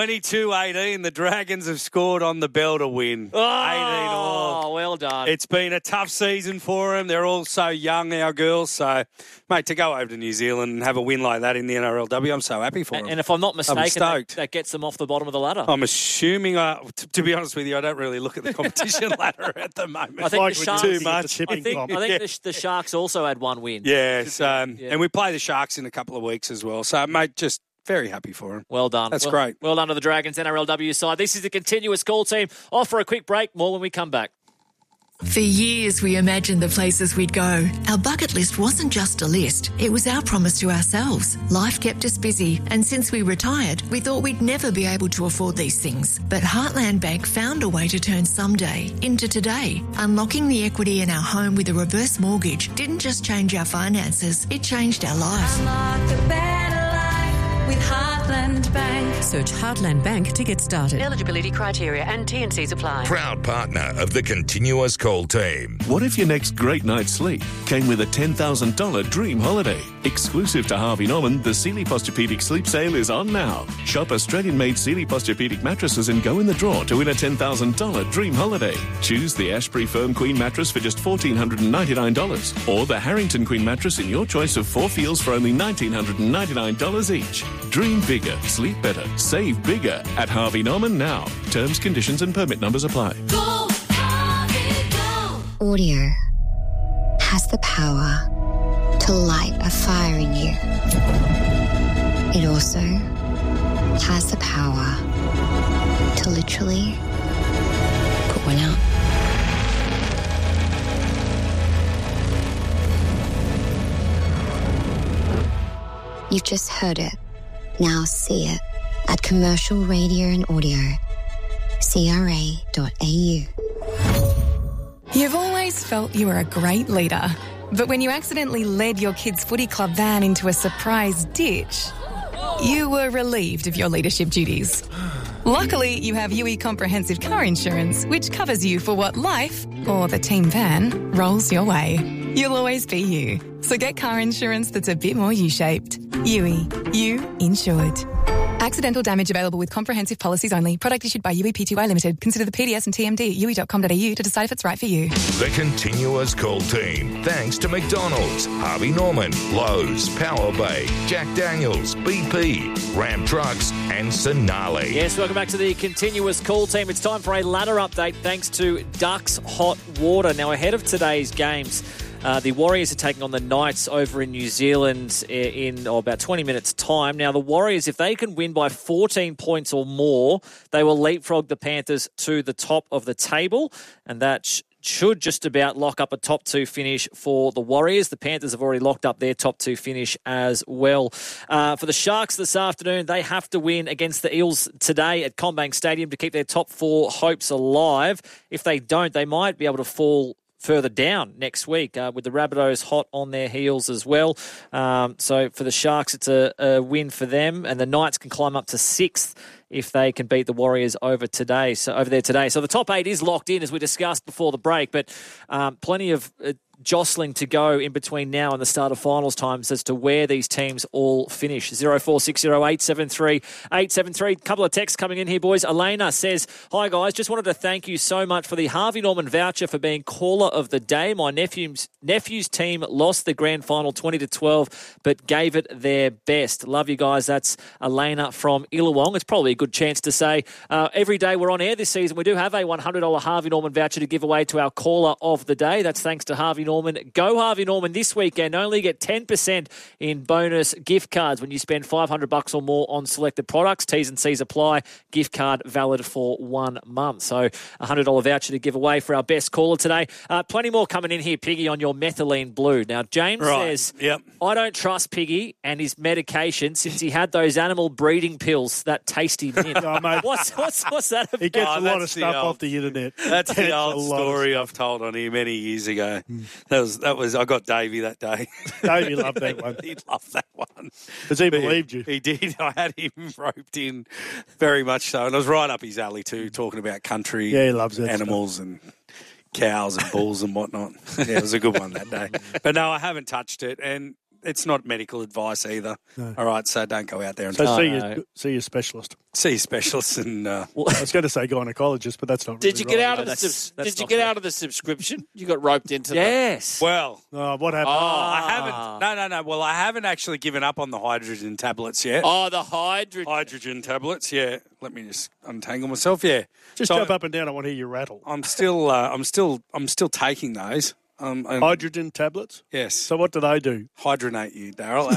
Speaker 22: 22-18. The Dragons have scored on the bell to win. 18-all.
Speaker 20: Well done.
Speaker 22: It's been a tough season for them. They're all so young, our girls. So, mate, to go over to New Zealand and have a win like that in the NRLW, I'm so happy for them.
Speaker 20: And if I'm not mistaken, that gets them off the bottom of the ladder.
Speaker 22: I'm assuming, to be honest with you, I don't really look at the competition ladder at the moment.
Speaker 20: I think the Sharks,
Speaker 22: too much.
Speaker 20: I think the Sharks also had one win.
Speaker 22: Yes, and we play the Sharks in a couple of weeks as well. So, mate, just very happy for him.
Speaker 20: Well done.
Speaker 22: That's great.
Speaker 20: Well done to the Dragons NRLW side. This is the continuous call team. Off for a quick break. More when we come back.
Speaker 7: For years, we imagined the places we'd go. Our bucket list wasn't just a list. It was our promise to ourselves. Life kept us busy, and since we retired, we thought we'd never be able to afford these things. But Heartland Bank found a way to turn someday into today. Unlocking the equity in our home with a reverse mortgage didn't just change our finances, it changed our life.
Speaker 8: Unlock a better life with Heartland Bank.
Speaker 9: Search Heartland Bank to get started. Eligibility criteria and T&Cs apply.
Speaker 18: Proud partner of the Continuous Call team.
Speaker 23: What if your next great night's sleep came with a $10,000 dream holiday? Exclusive to Harvey Norman, the Sealy Posturepedic Sleep Sale is on now. Shop Australian-made Sealy Posturepedic mattresses and go in the draw to win a $10,000 dream holiday. Choose the Ashbury Firm Queen mattress for just $1,499 or the Harrington Queen mattress in your choice of 4 feels for only $1,999 each. Dream bigger, sleep better, save bigger at Harvey Norman now. Terms, conditions and permit numbers apply.
Speaker 8: Go, Harvey, go!
Speaker 24: Audio has the power to light a fire in you. It also has the power to literally put one out. You've just heard it. Now see it at Commercial Radio and Audio, CRA.au.
Speaker 10: You've always felt you were a great leader, but when you accidentally led your kids' footy club van into a surprise ditch, you were relieved of your leadership duties. Luckily, you have UE Comprehensive Car Insurance, which covers you for what life, or the team van, rolls your way. You'll always be you. So get car insurance that's a bit more U-shaped. UE. You insured. Accidental damage available with comprehensive policies only. Product issued by UE Pty Limited. Consider the PDS and TMD at UE.com.au to decide if it's right for you.
Speaker 18: The continuous call team. Thanks to McDonald's, Harvey Norman, Lowe's, Power Bay, Jack Daniels, BP, Ram Trucks and Sonali.
Speaker 20: Yes, welcome back to the continuous call team. It's time for a ladder update thanks to Ducks Hot Water. Now, ahead of today's games, the Warriors are taking on the Knights over in New Zealand in about 20 minutes' time. Now, the Warriors, if they can win by 14 points or more, they will leapfrog the Panthers to the top of the table, and that should just about lock up a top two finish for the Warriors. The Panthers have already locked up their top two finish as well. For the Sharks this afternoon, they have to win against the Eels today at CommBank Stadium to keep their top four hopes alive. If they don't, they might be able to fall further down next week with the Rabbitohs hot on their heels as well. So for the Sharks, it's a win for them, and the Knights can climb up to sixth if they can beat the Warriors over there today. So the top eight is locked in, as we discussed before the break, but plenty of jostling to go in between now and the start of finals times as to where these teams all finish. 0460873873. Couple of texts coming in here, boys. Elena says, "Hi guys, just wanted to thank you so much for the Harvey Norman voucher for being caller of the day. My nephew's team lost the grand final 20-12, but gave it their best. Love you guys." That's Elena from Illawong. It's probably a good chance to say every day we're on air this season, we do have a $100 Harvey Norman voucher to give away to our caller of the day. That's thanks to Harvey Norman. Go Harvey Norman this weekend. Only get 10% in bonus gift cards when you spend $500 or more on selected products. T's and C's apply. Gift card valid for 1 month. So $100 voucher to give away for our best caller today. Plenty more coming in here, Piggy, on your methylene blue. Now, James says, I don't trust Piggy and his medication since he had those animal breeding pills, that tasty mint.
Speaker 1: Oh, mate.
Speaker 22: What's
Speaker 1: that? He gets a lot of stuff off the internet.
Speaker 22: That's the old story I've told on here many years ago. That was. I got Davey that day.
Speaker 1: Davey loved that one.
Speaker 22: He loved that one.
Speaker 1: Because he believed you.
Speaker 22: He did. I had him roped in very much so. And I was right up his alley too, talking about country
Speaker 1: he loves that
Speaker 22: animals
Speaker 1: stuff.
Speaker 22: And cows and bulls and whatnot. Yeah, it was a good one that day. But no, I haven't touched it. And it's not medical advice either.
Speaker 1: No.
Speaker 22: All right, so don't go out there and
Speaker 1: see your specialist.
Speaker 22: See your specialist and
Speaker 1: I was going to say gynecologist, but that's not.
Speaker 19: Did you
Speaker 1: really
Speaker 19: get
Speaker 1: right.
Speaker 19: out of the subscription? You got roped into
Speaker 22: Yes.
Speaker 19: that.
Speaker 22: Well,
Speaker 1: what happened?
Speaker 22: I haven't. No. Well, I haven't actually given up on the hydrogen tablets yet.
Speaker 19: Oh, the
Speaker 22: hydrogen tablets. Yeah. Let me just untangle myself. Yeah.
Speaker 1: Just jump up and down. I want to hear you rattle.
Speaker 22: I'm still taking those.
Speaker 1: Hydrogen tablets?
Speaker 22: Yes.
Speaker 1: So what do they do?
Speaker 22: Hydronate you, Daryl.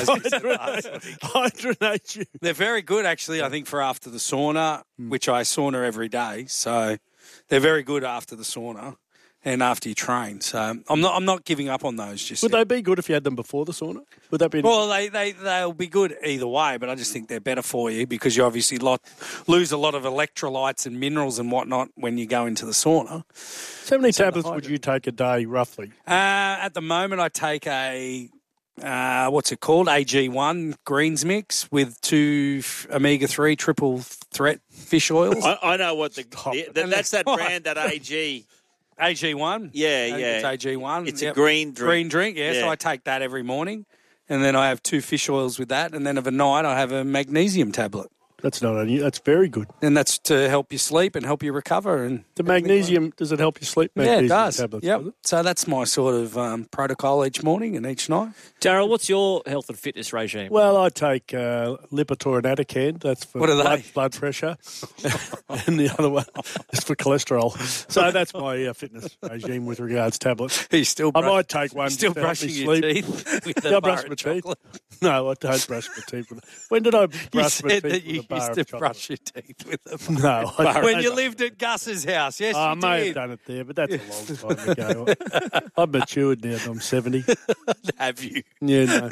Speaker 1: Hydronate you.
Speaker 22: They're very good, actually, I think, for after the sauna, which I sauna every day. So they're very good after the sauna and after you train. So I'm not giving up on those just
Speaker 1: Would
Speaker 22: yet.
Speaker 1: they be good if you had them before the sauna? Would that be?
Speaker 22: Well, they'll be good either way, but I just think they're better for you because you obviously lose a lot of electrolytes and minerals and whatnot when you go into the sauna.
Speaker 1: So how many tablets would you take a day, roughly?
Speaker 22: At the moment, I take a what's it called? AG1 greens mix with 2 omega-3 triple threat fish oils.
Speaker 19: I know what that's that brand, that AG.
Speaker 22: AG1?
Speaker 19: Yeah.
Speaker 22: It's AG1.
Speaker 19: It's a green drink.
Speaker 22: Green drink, yeah. So I take that every morning. And then I have 2 fish oils with that. And then of a night, I have a magnesium tablet.
Speaker 1: That's not only. That's very good.
Speaker 22: And that's to help you sleep and help you recover. And
Speaker 1: the magnesium, does it help you sleep?
Speaker 22: Magnesium it does.
Speaker 1: Tablets,
Speaker 22: yep. So that's my sort of protocol each morning and each night.
Speaker 20: Daryl, what's your health and fitness regime?
Speaker 1: Well, I take Lipitor and Atacand. That's for blood pressure. And the other one is for cholesterol. So that's my fitness regime with regards to tablets.
Speaker 22: I
Speaker 1: might take one.
Speaker 22: Still brushing your
Speaker 1: sleep.
Speaker 22: teeth with the
Speaker 1: I brush my teeth. No, I don't brush my teeth with it. When did I brush my teeth with a bar
Speaker 22: used
Speaker 1: of
Speaker 22: to
Speaker 1: chocolate.
Speaker 22: brush your teeth with them.
Speaker 1: No.
Speaker 22: When you lived at Gus's house, yes,
Speaker 1: I
Speaker 22: you
Speaker 1: may
Speaker 22: did.
Speaker 1: have done it there, but that's a long time ago. I've matured now. I'm 70.
Speaker 22: Have you?
Speaker 1: Yeah, no.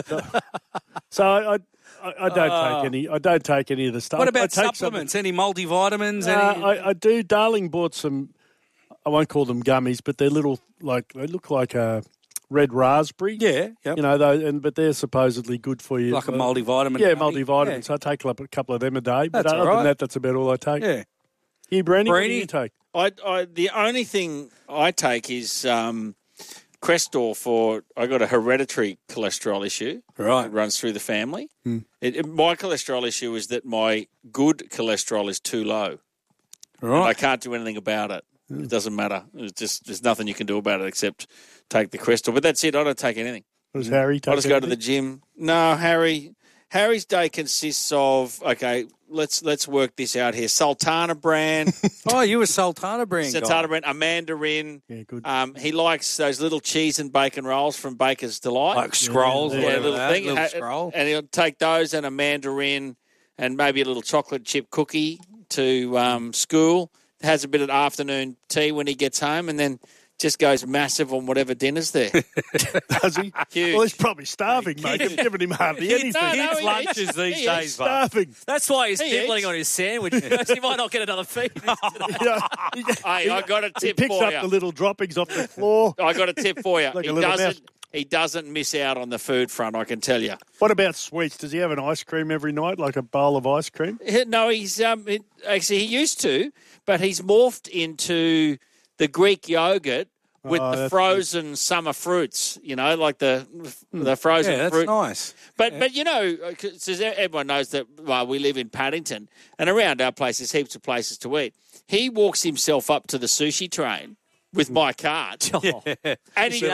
Speaker 1: So I don't take any. I don't take any of the stuff.
Speaker 22: What
Speaker 1: I
Speaker 22: about
Speaker 1: take
Speaker 22: supplements? Any multivitamins?
Speaker 1: I do. Darling bought some. I won't call them gummies, but they're little. They look like a red raspberry.
Speaker 22: Yeah, yep.
Speaker 1: You know, but they're supposedly good for you.
Speaker 22: Like a multivitamin.
Speaker 1: Yeah,
Speaker 22: gummy?
Speaker 1: multivitamin.
Speaker 22: Yeah.
Speaker 1: So I take a couple of them a day. But
Speaker 22: That's
Speaker 1: other
Speaker 22: all right.
Speaker 1: than that, that's about all I take.
Speaker 22: Yeah.
Speaker 1: You, Brandy, what do
Speaker 22: Brandy?
Speaker 1: you take?
Speaker 19: The only thing I take is Crestor for. I got a hereditary cholesterol issue.
Speaker 22: Right.
Speaker 19: It runs through the family.
Speaker 1: Hmm.
Speaker 19: My cholesterol issue is that my good cholesterol is too low.
Speaker 22: Right.
Speaker 19: I can't do anything about it. It doesn't matter. There's nothing you can do about it except take the Crestor. But that's it. I don't take anything.
Speaker 1: Does Harry take
Speaker 19: I just go to
Speaker 1: anything?
Speaker 19: the gym. No, Harry's day consists of, okay, let's work this out here. Sultana brand.
Speaker 22: Oh, you were Sultana brand guy.
Speaker 19: Sultana brand, a mandarin.
Speaker 1: Yeah, good.
Speaker 19: He likes those little cheese and bacon rolls from Baker's Delight.
Speaker 22: Like scrolls,
Speaker 19: Yeah,
Speaker 22: whatever
Speaker 19: little
Speaker 22: that,
Speaker 19: thing.
Speaker 22: little scroll.
Speaker 19: And he'll take those and a mandarin and maybe a little chocolate chip cookie to school. Has a bit of afternoon tea when he gets home and then just goes massive on whatever dinner's there.
Speaker 1: Does he?
Speaker 19: Huge.
Speaker 1: Well, he's probably starving, mate. You've given him hardly anything.
Speaker 22: Kids'
Speaker 19: he
Speaker 22: lunches
Speaker 19: eats.
Speaker 22: these
Speaker 19: He
Speaker 22: days,
Speaker 19: eats.
Speaker 22: mate.
Speaker 1: Starving.
Speaker 20: That's why he's
Speaker 19: He
Speaker 20: nibbling
Speaker 19: eats.
Speaker 20: on his sandwich. He might not get another feed.
Speaker 1: Yeah.
Speaker 19: Hey, I got a
Speaker 1: He
Speaker 19: tip
Speaker 1: picks
Speaker 19: for
Speaker 1: up
Speaker 19: you.
Speaker 1: the little droppings off the floor.
Speaker 19: I got a tip for you.
Speaker 1: Like a little mouse.
Speaker 19: He doesn't miss out on the food front, I can tell you.
Speaker 1: What about sweets? Does he have an ice cream every night, like a bowl of ice cream?
Speaker 19: No, he's actually he used to, but he's morphed into the Greek yogurt with
Speaker 1: Oh,
Speaker 19: the
Speaker 1: that's
Speaker 19: frozen summer fruits. You know, like the frozen
Speaker 22: Yeah, that's
Speaker 19: fruit.
Speaker 22: nice.
Speaker 19: But you know, 'cause everyone knows that we live in Paddington, and around our place there's heaps of places to eat. He walks himself up to the sushi train with my card. And he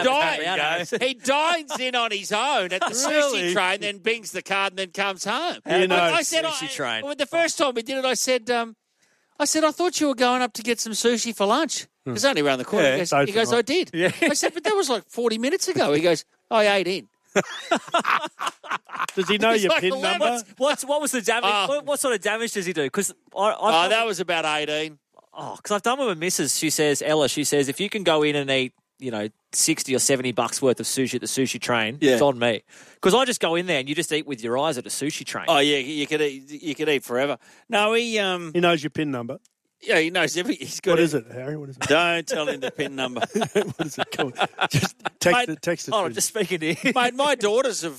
Speaker 19: dines in on his own at the
Speaker 22: Really?
Speaker 19: sushi train, then bings the card and then comes home.
Speaker 1: You know,
Speaker 19: I said,
Speaker 20: sushi train.
Speaker 19: Well, the first time we did it, I said, I thought you were going up to get some sushi for lunch. It's only around the corner.
Speaker 22: Yeah,
Speaker 19: He goes,
Speaker 1: so
Speaker 19: I did.
Speaker 22: Yeah.
Speaker 19: I said, but that was like 40 minutes ago. He goes, I ate in.
Speaker 1: Does he know
Speaker 19: He's
Speaker 1: your
Speaker 19: like
Speaker 1: PIN
Speaker 19: 11.
Speaker 1: number?
Speaker 20: What was the damage? What sort of damage does he do? Because
Speaker 19: That was about 18.
Speaker 20: I've done with my missus. She says, Ella, if you can go in and eat, $60 or $70 worth of sushi at the sushi train,
Speaker 19: Yeah.
Speaker 20: it's on me. Because I just go in there and you just eat with your eyes at a sushi train.
Speaker 19: Oh, yeah, you could eat forever. No, he
Speaker 1: He knows your PIN number.
Speaker 19: yeah, he knows he's got
Speaker 1: What is it, Harry? What is it?
Speaker 19: Don't tell him the PIN number.
Speaker 1: What is it? Come on. Just text it. Text it.
Speaker 20: Oh,
Speaker 1: to
Speaker 20: I'm
Speaker 1: him.
Speaker 20: just speaking to you.
Speaker 19: Mate, my daughters have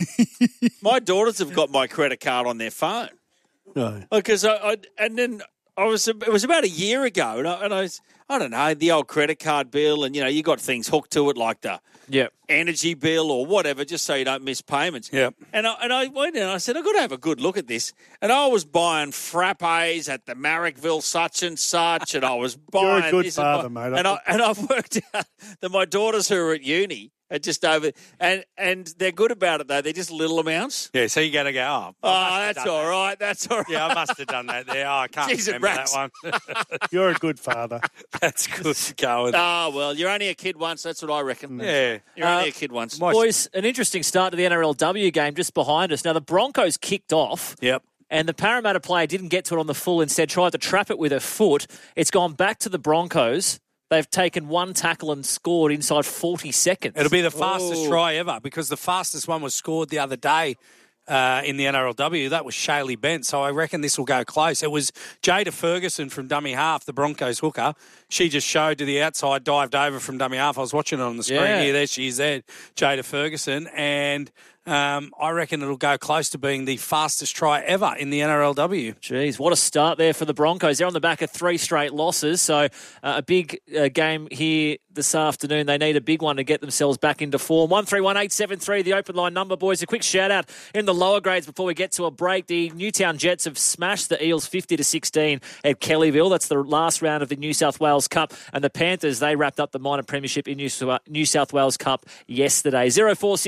Speaker 19: got my credit card on their phone.
Speaker 1: No.
Speaker 19: Because it was about a year ago, and I don't know, the old credit card bill, and you got things hooked to it like the energy bill or whatever, just so you don't miss payments.
Speaker 22: Yep.
Speaker 19: And I went in and I said, I've got to have a good look at this. And I was buying frappes at the Marrickville such and such, and I was buying
Speaker 1: You're a good
Speaker 19: this
Speaker 1: father,
Speaker 19: and,
Speaker 1: mate.
Speaker 19: I've worked out that my daughters who are at uni are just over, and they're good about it though. They're just little amounts.
Speaker 22: Yeah, so you got to go,
Speaker 19: That's all right. That's all right.
Speaker 22: Yeah, I must have done that there. Oh, I can't
Speaker 19: Jeez, it
Speaker 22: remember that
Speaker 19: rats.
Speaker 22: one.
Speaker 1: You're a good father.
Speaker 22: That's good going.
Speaker 19: Oh, well, you're only a kid once. That's what I reckon.
Speaker 22: Yeah.
Speaker 19: You're only a kid once.
Speaker 20: Boys, an interesting start to the NRLW game just behind us. Now, the Broncos kicked off.
Speaker 22: Yep.
Speaker 20: And the Parramatta player didn't get to it on the full, instead tried to trap it with her foot. It's gone back to the Broncos. They've taken one tackle and scored inside 40 seconds.
Speaker 22: It'll be the fastest try ever because the fastest one was scored the other day in the NRLW. That was Shaylee Bent, so I reckon this will go close. It was Jada Ferguson from dummy half, the Broncos hooker. She just showed to the outside, dived over from dummy half. I was watching it on the screen here. There she is there, Jada Ferguson. And I reckon it'll go close to being the fastest try ever in the NRLW.
Speaker 20: Jeez, what a start there for the Broncos. They're on the back of 3 straight losses, so a big game here this afternoon. They need a big one to get themselves back into form. 131873, the open line number, boys. A quick shout-out in the lower grades before we get to a break. The Newtown Jets have smashed the Eels 50-16 at Kellyville. That's the last round of the New South Wales Cup. And the Panthers, they wrapped up the minor premiership in New South Wales Cup yesterday.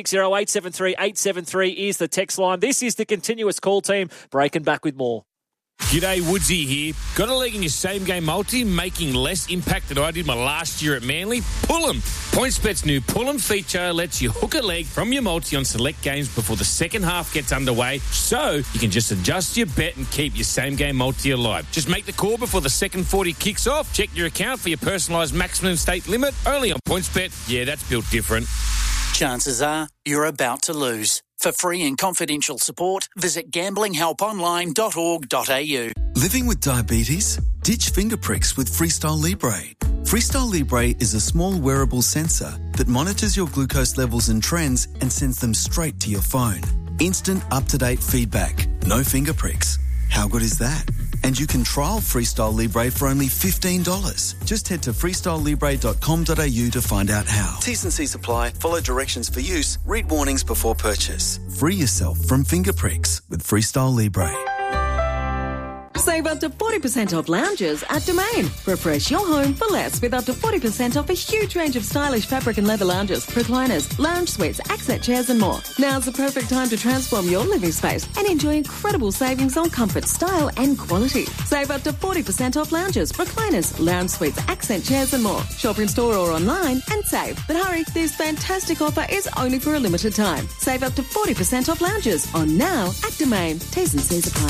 Speaker 20: 0460873873 is the text line. This is the continuous call team, breaking back with more.
Speaker 11: G'day, Woodsy here. Got a leg in your same-game multi, making less impact than I did my last year at Manly? Pull 'em. PointsBet's new Pull 'em feature lets you hook a leg from your multi on select games before the second half gets underway, so you can just adjust your bet and keep your same-game multi alive. Just make the call before the second 40 kicks off. Check your account for your personalised maximum stake limit. Only on PointsBet. Yeah, that's built different.
Speaker 12: Chances are you're about to lose. For free and confidential support, visit gamblinghelponline.org.au.
Speaker 13: Living with diabetes? Ditch finger pricks with Freestyle Libre. Freestyle Libre is a small wearable sensor that monitors your glucose levels and trends and sends them straight to your phone. Instant, up-to-date feedback. No finger pricks. How good is that? And you can trial Freestyle Libre for only $15. Just head to freestylelibre.com.au to find out how. T's and C's apply. Follow directions for use. Read warnings before purchase. Free yourself from finger pricks with Freestyle Libre.
Speaker 14: Save up to 40% off lounges at Domain. Refresh your home for less with up to 40% off a huge range of stylish fabric and leather lounges, recliners, lounge suites, accent chairs and more. Now's the perfect time to transform your living space and enjoy incredible savings on comfort, style and quality. Save up to 40% off lounges, recliners, lounge suites, accent chairs and more. Shop in store or online and save. But hurry, this fantastic offer is only for a limited time. Save up to 40% off lounges on now at Domain. T's and C's apply.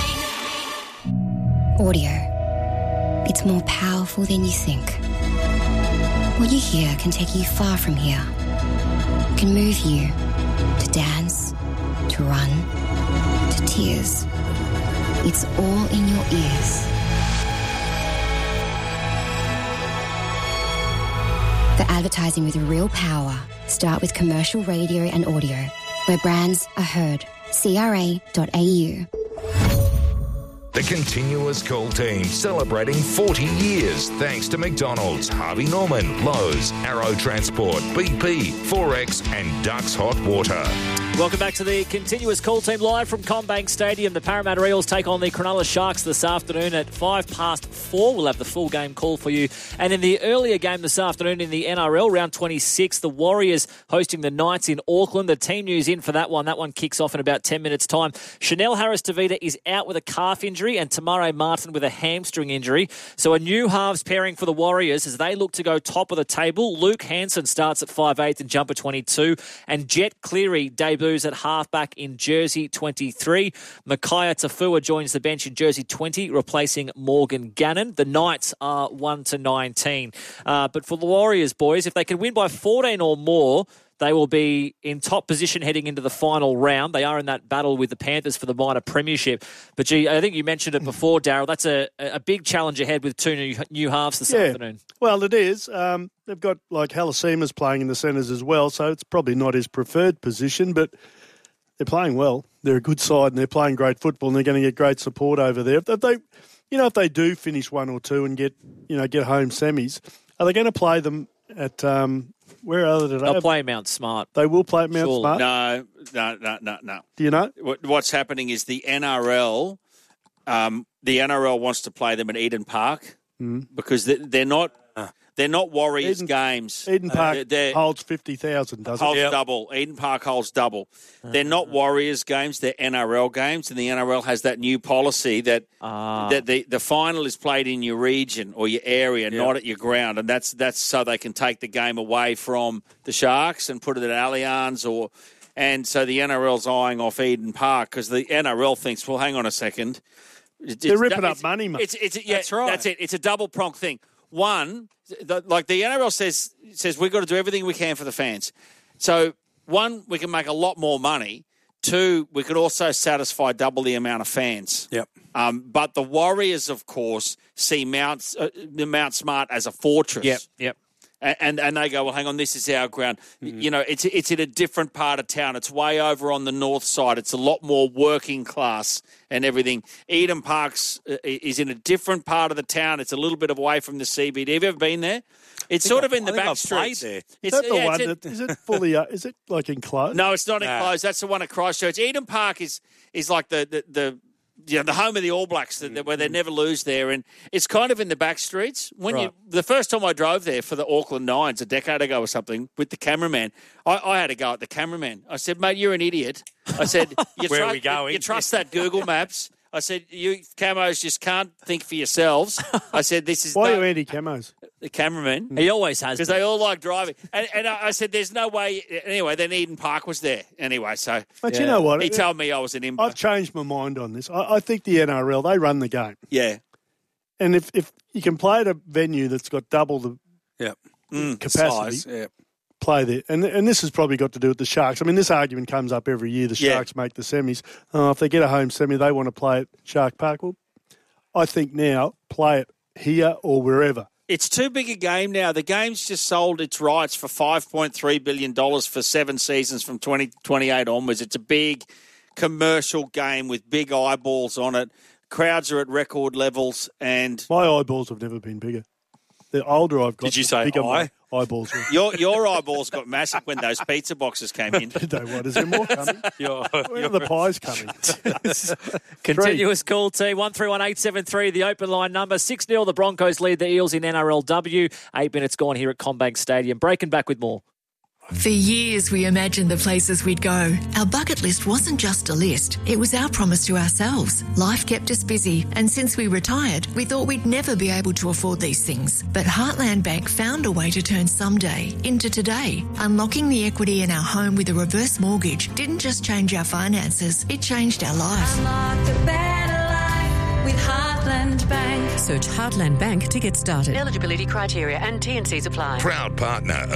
Speaker 24: Audio. It's more powerful than you think. What you hear can take you far from here. Can move you to dance, to run, to tears. It's all in your ears. For advertising with real power, start with commercial radio and audio, where brands are heard. CRA.au.
Speaker 18: The Continuous Call team celebrating 40 years thanks to McDonald's, Harvey Norman, Lowe's, Arrow Transport, BP, Forex and Ducks Hot Water.
Speaker 20: Welcome back to the Continuous Call team live from CommBank Stadium. The Parramatta Eels take on the Cronulla Sharks this afternoon at 4:05. We'll have the full game call for you. And in the earlier game this afternoon in the NRL, round 26, the Warriors hosting the Knights in Auckland. The team news in for that one. That one kicks off in about 10 minutes' time. Chanel Harris-Tavita is out with a calf injury and Tamare Martin with a hamstring injury. So a new halves pairing for the Warriors as they look to go top of the table. Luke Hanson starts at 5'8" in jumper 22 and Jet Cleary debuts at halfback in jersey 23. Micaiah Tafua joins the bench in jersey 20, replacing Morgan Gannon. The Knights are 1-19. But for the Warriors, boys, if they can win by 14 or more, they will be in top position heading into the final round. They are in that battle with the Panthers for the minor premiership. But, gee, I think you mentioned it before, Darryl. That's a big challenge ahead with two new halves this afternoon.
Speaker 1: Well, it is. They've got, like, Halasimas playing in the centres as well, so it's probably not his preferred position, but they're playing well. They're a good side and they're playing great football and they're going to get great support over there. If they do finish 1 or 2 and get home semis, are they going to play them at where are they?
Speaker 20: They'll play Mount Smart.
Speaker 1: They will play at Mount Smart?
Speaker 19: No.
Speaker 1: Do you know?
Speaker 19: What's happening is the NRL wants to play them at Eden Park because they're not Warriors games.
Speaker 1: Eden Park holds 50,000, doesn't it?
Speaker 19: Holds double. Eden Park holds double. They're not Warriors games. They're NRL games, and the NRL has that new policy that the final is played in your region or your area, not at your ground, and that's so they can take the game away from the Sharks and put it at Allianz and so the NRL's eyeing off Eden Park because the NRL thinks, well, hang on a second.
Speaker 1: They're ripping up money, mate.
Speaker 19: That's right. That's it. It's a double-pronged thing. One, like the NRL says we've got to do everything we can for the fans. So, one, we can make a lot more money. Two, we could also satisfy double the amount of fans.
Speaker 22: Yep.
Speaker 19: But the Warriors, of course, see Mount Smart as a fortress.
Speaker 20: Yep.
Speaker 19: And they go, well, hang on, this is our ground. Mm-hmm. It's in a different part of town. It's way over on the north side. It's a lot more working class and everything. Eden Park's is in a different part of the town. It's a little bit away from the CBD. Have you ever been there? It's sort of in the back streets.
Speaker 1: Is that the one is it fully? Is it like enclosed?
Speaker 19: No, it's not enclosed. That's the one at Christchurch. Eden Park is like the home of the All Blacks, where they never lose there, and it's kind of in the back streets. The first time I drove there for the Auckland Nines a decade ago or something with the cameraman, I had to go at the cameraman. I said, "Mate, you're an idiot." I said,
Speaker 22: "Where are we going?
Speaker 19: You trust that Google Maps?" I said, you camos just can't think for yourselves. I said, this is
Speaker 1: Why are you anti-camos?
Speaker 19: The cameraman.
Speaker 20: He always has.
Speaker 19: Because they all like driving. And I said, there's no way. Anyway, then Eden Park was there. Anyway, so.
Speaker 1: But you know what?
Speaker 19: He told me I was an imbo.
Speaker 1: I've changed my mind on this. I think the NRL, they run the game.
Speaker 19: Yeah.
Speaker 1: And if you can play at a venue that's got double the capacity,
Speaker 22: size,
Speaker 1: play there. And this has probably got to do with the Sharks. I mean, this argument comes up every year. The Sharks make the semis. If they get a home semi, they want to play at Shark Park. Well, I think now, play it here or wherever.
Speaker 19: It's too big a game now. The game's just sold its rights for $5.3 billion for 7 seasons from 2028 onwards. It's a big commercial game with big eyeballs on it. Crowds are at record levels. And
Speaker 1: my eyeballs have never been bigger. The older I've got,
Speaker 22: did you say
Speaker 1: bigger
Speaker 22: eye?
Speaker 1: My eyeballs were.
Speaker 19: Your eyeballs got massive when those pizza boxes came in.
Speaker 1: Did they? What? Is there more coming? When are the pies coming?
Speaker 20: Continuous call team 131873, the open line number 6-0. The Broncos lead the Eels in NRLW. 8 minutes gone here at CommBank Stadium. Breaking back with more.
Speaker 7: For years, we imagined the places we'd go. Our bucket list wasn't just a list. It was our promise to ourselves. Life kept us busy, and since we retired, we thought we'd never be able to afford these things. But Heartland Bank found a way to turn someday into today. Unlocking the equity in our home with a reverse mortgage didn't just change our finances, it changed our life.
Speaker 8: Unlock a better life with Heartland Bank.
Speaker 9: Search Heartland Bank to get started. Eligibility criteria and T&Cs apply.
Speaker 18: Proud partner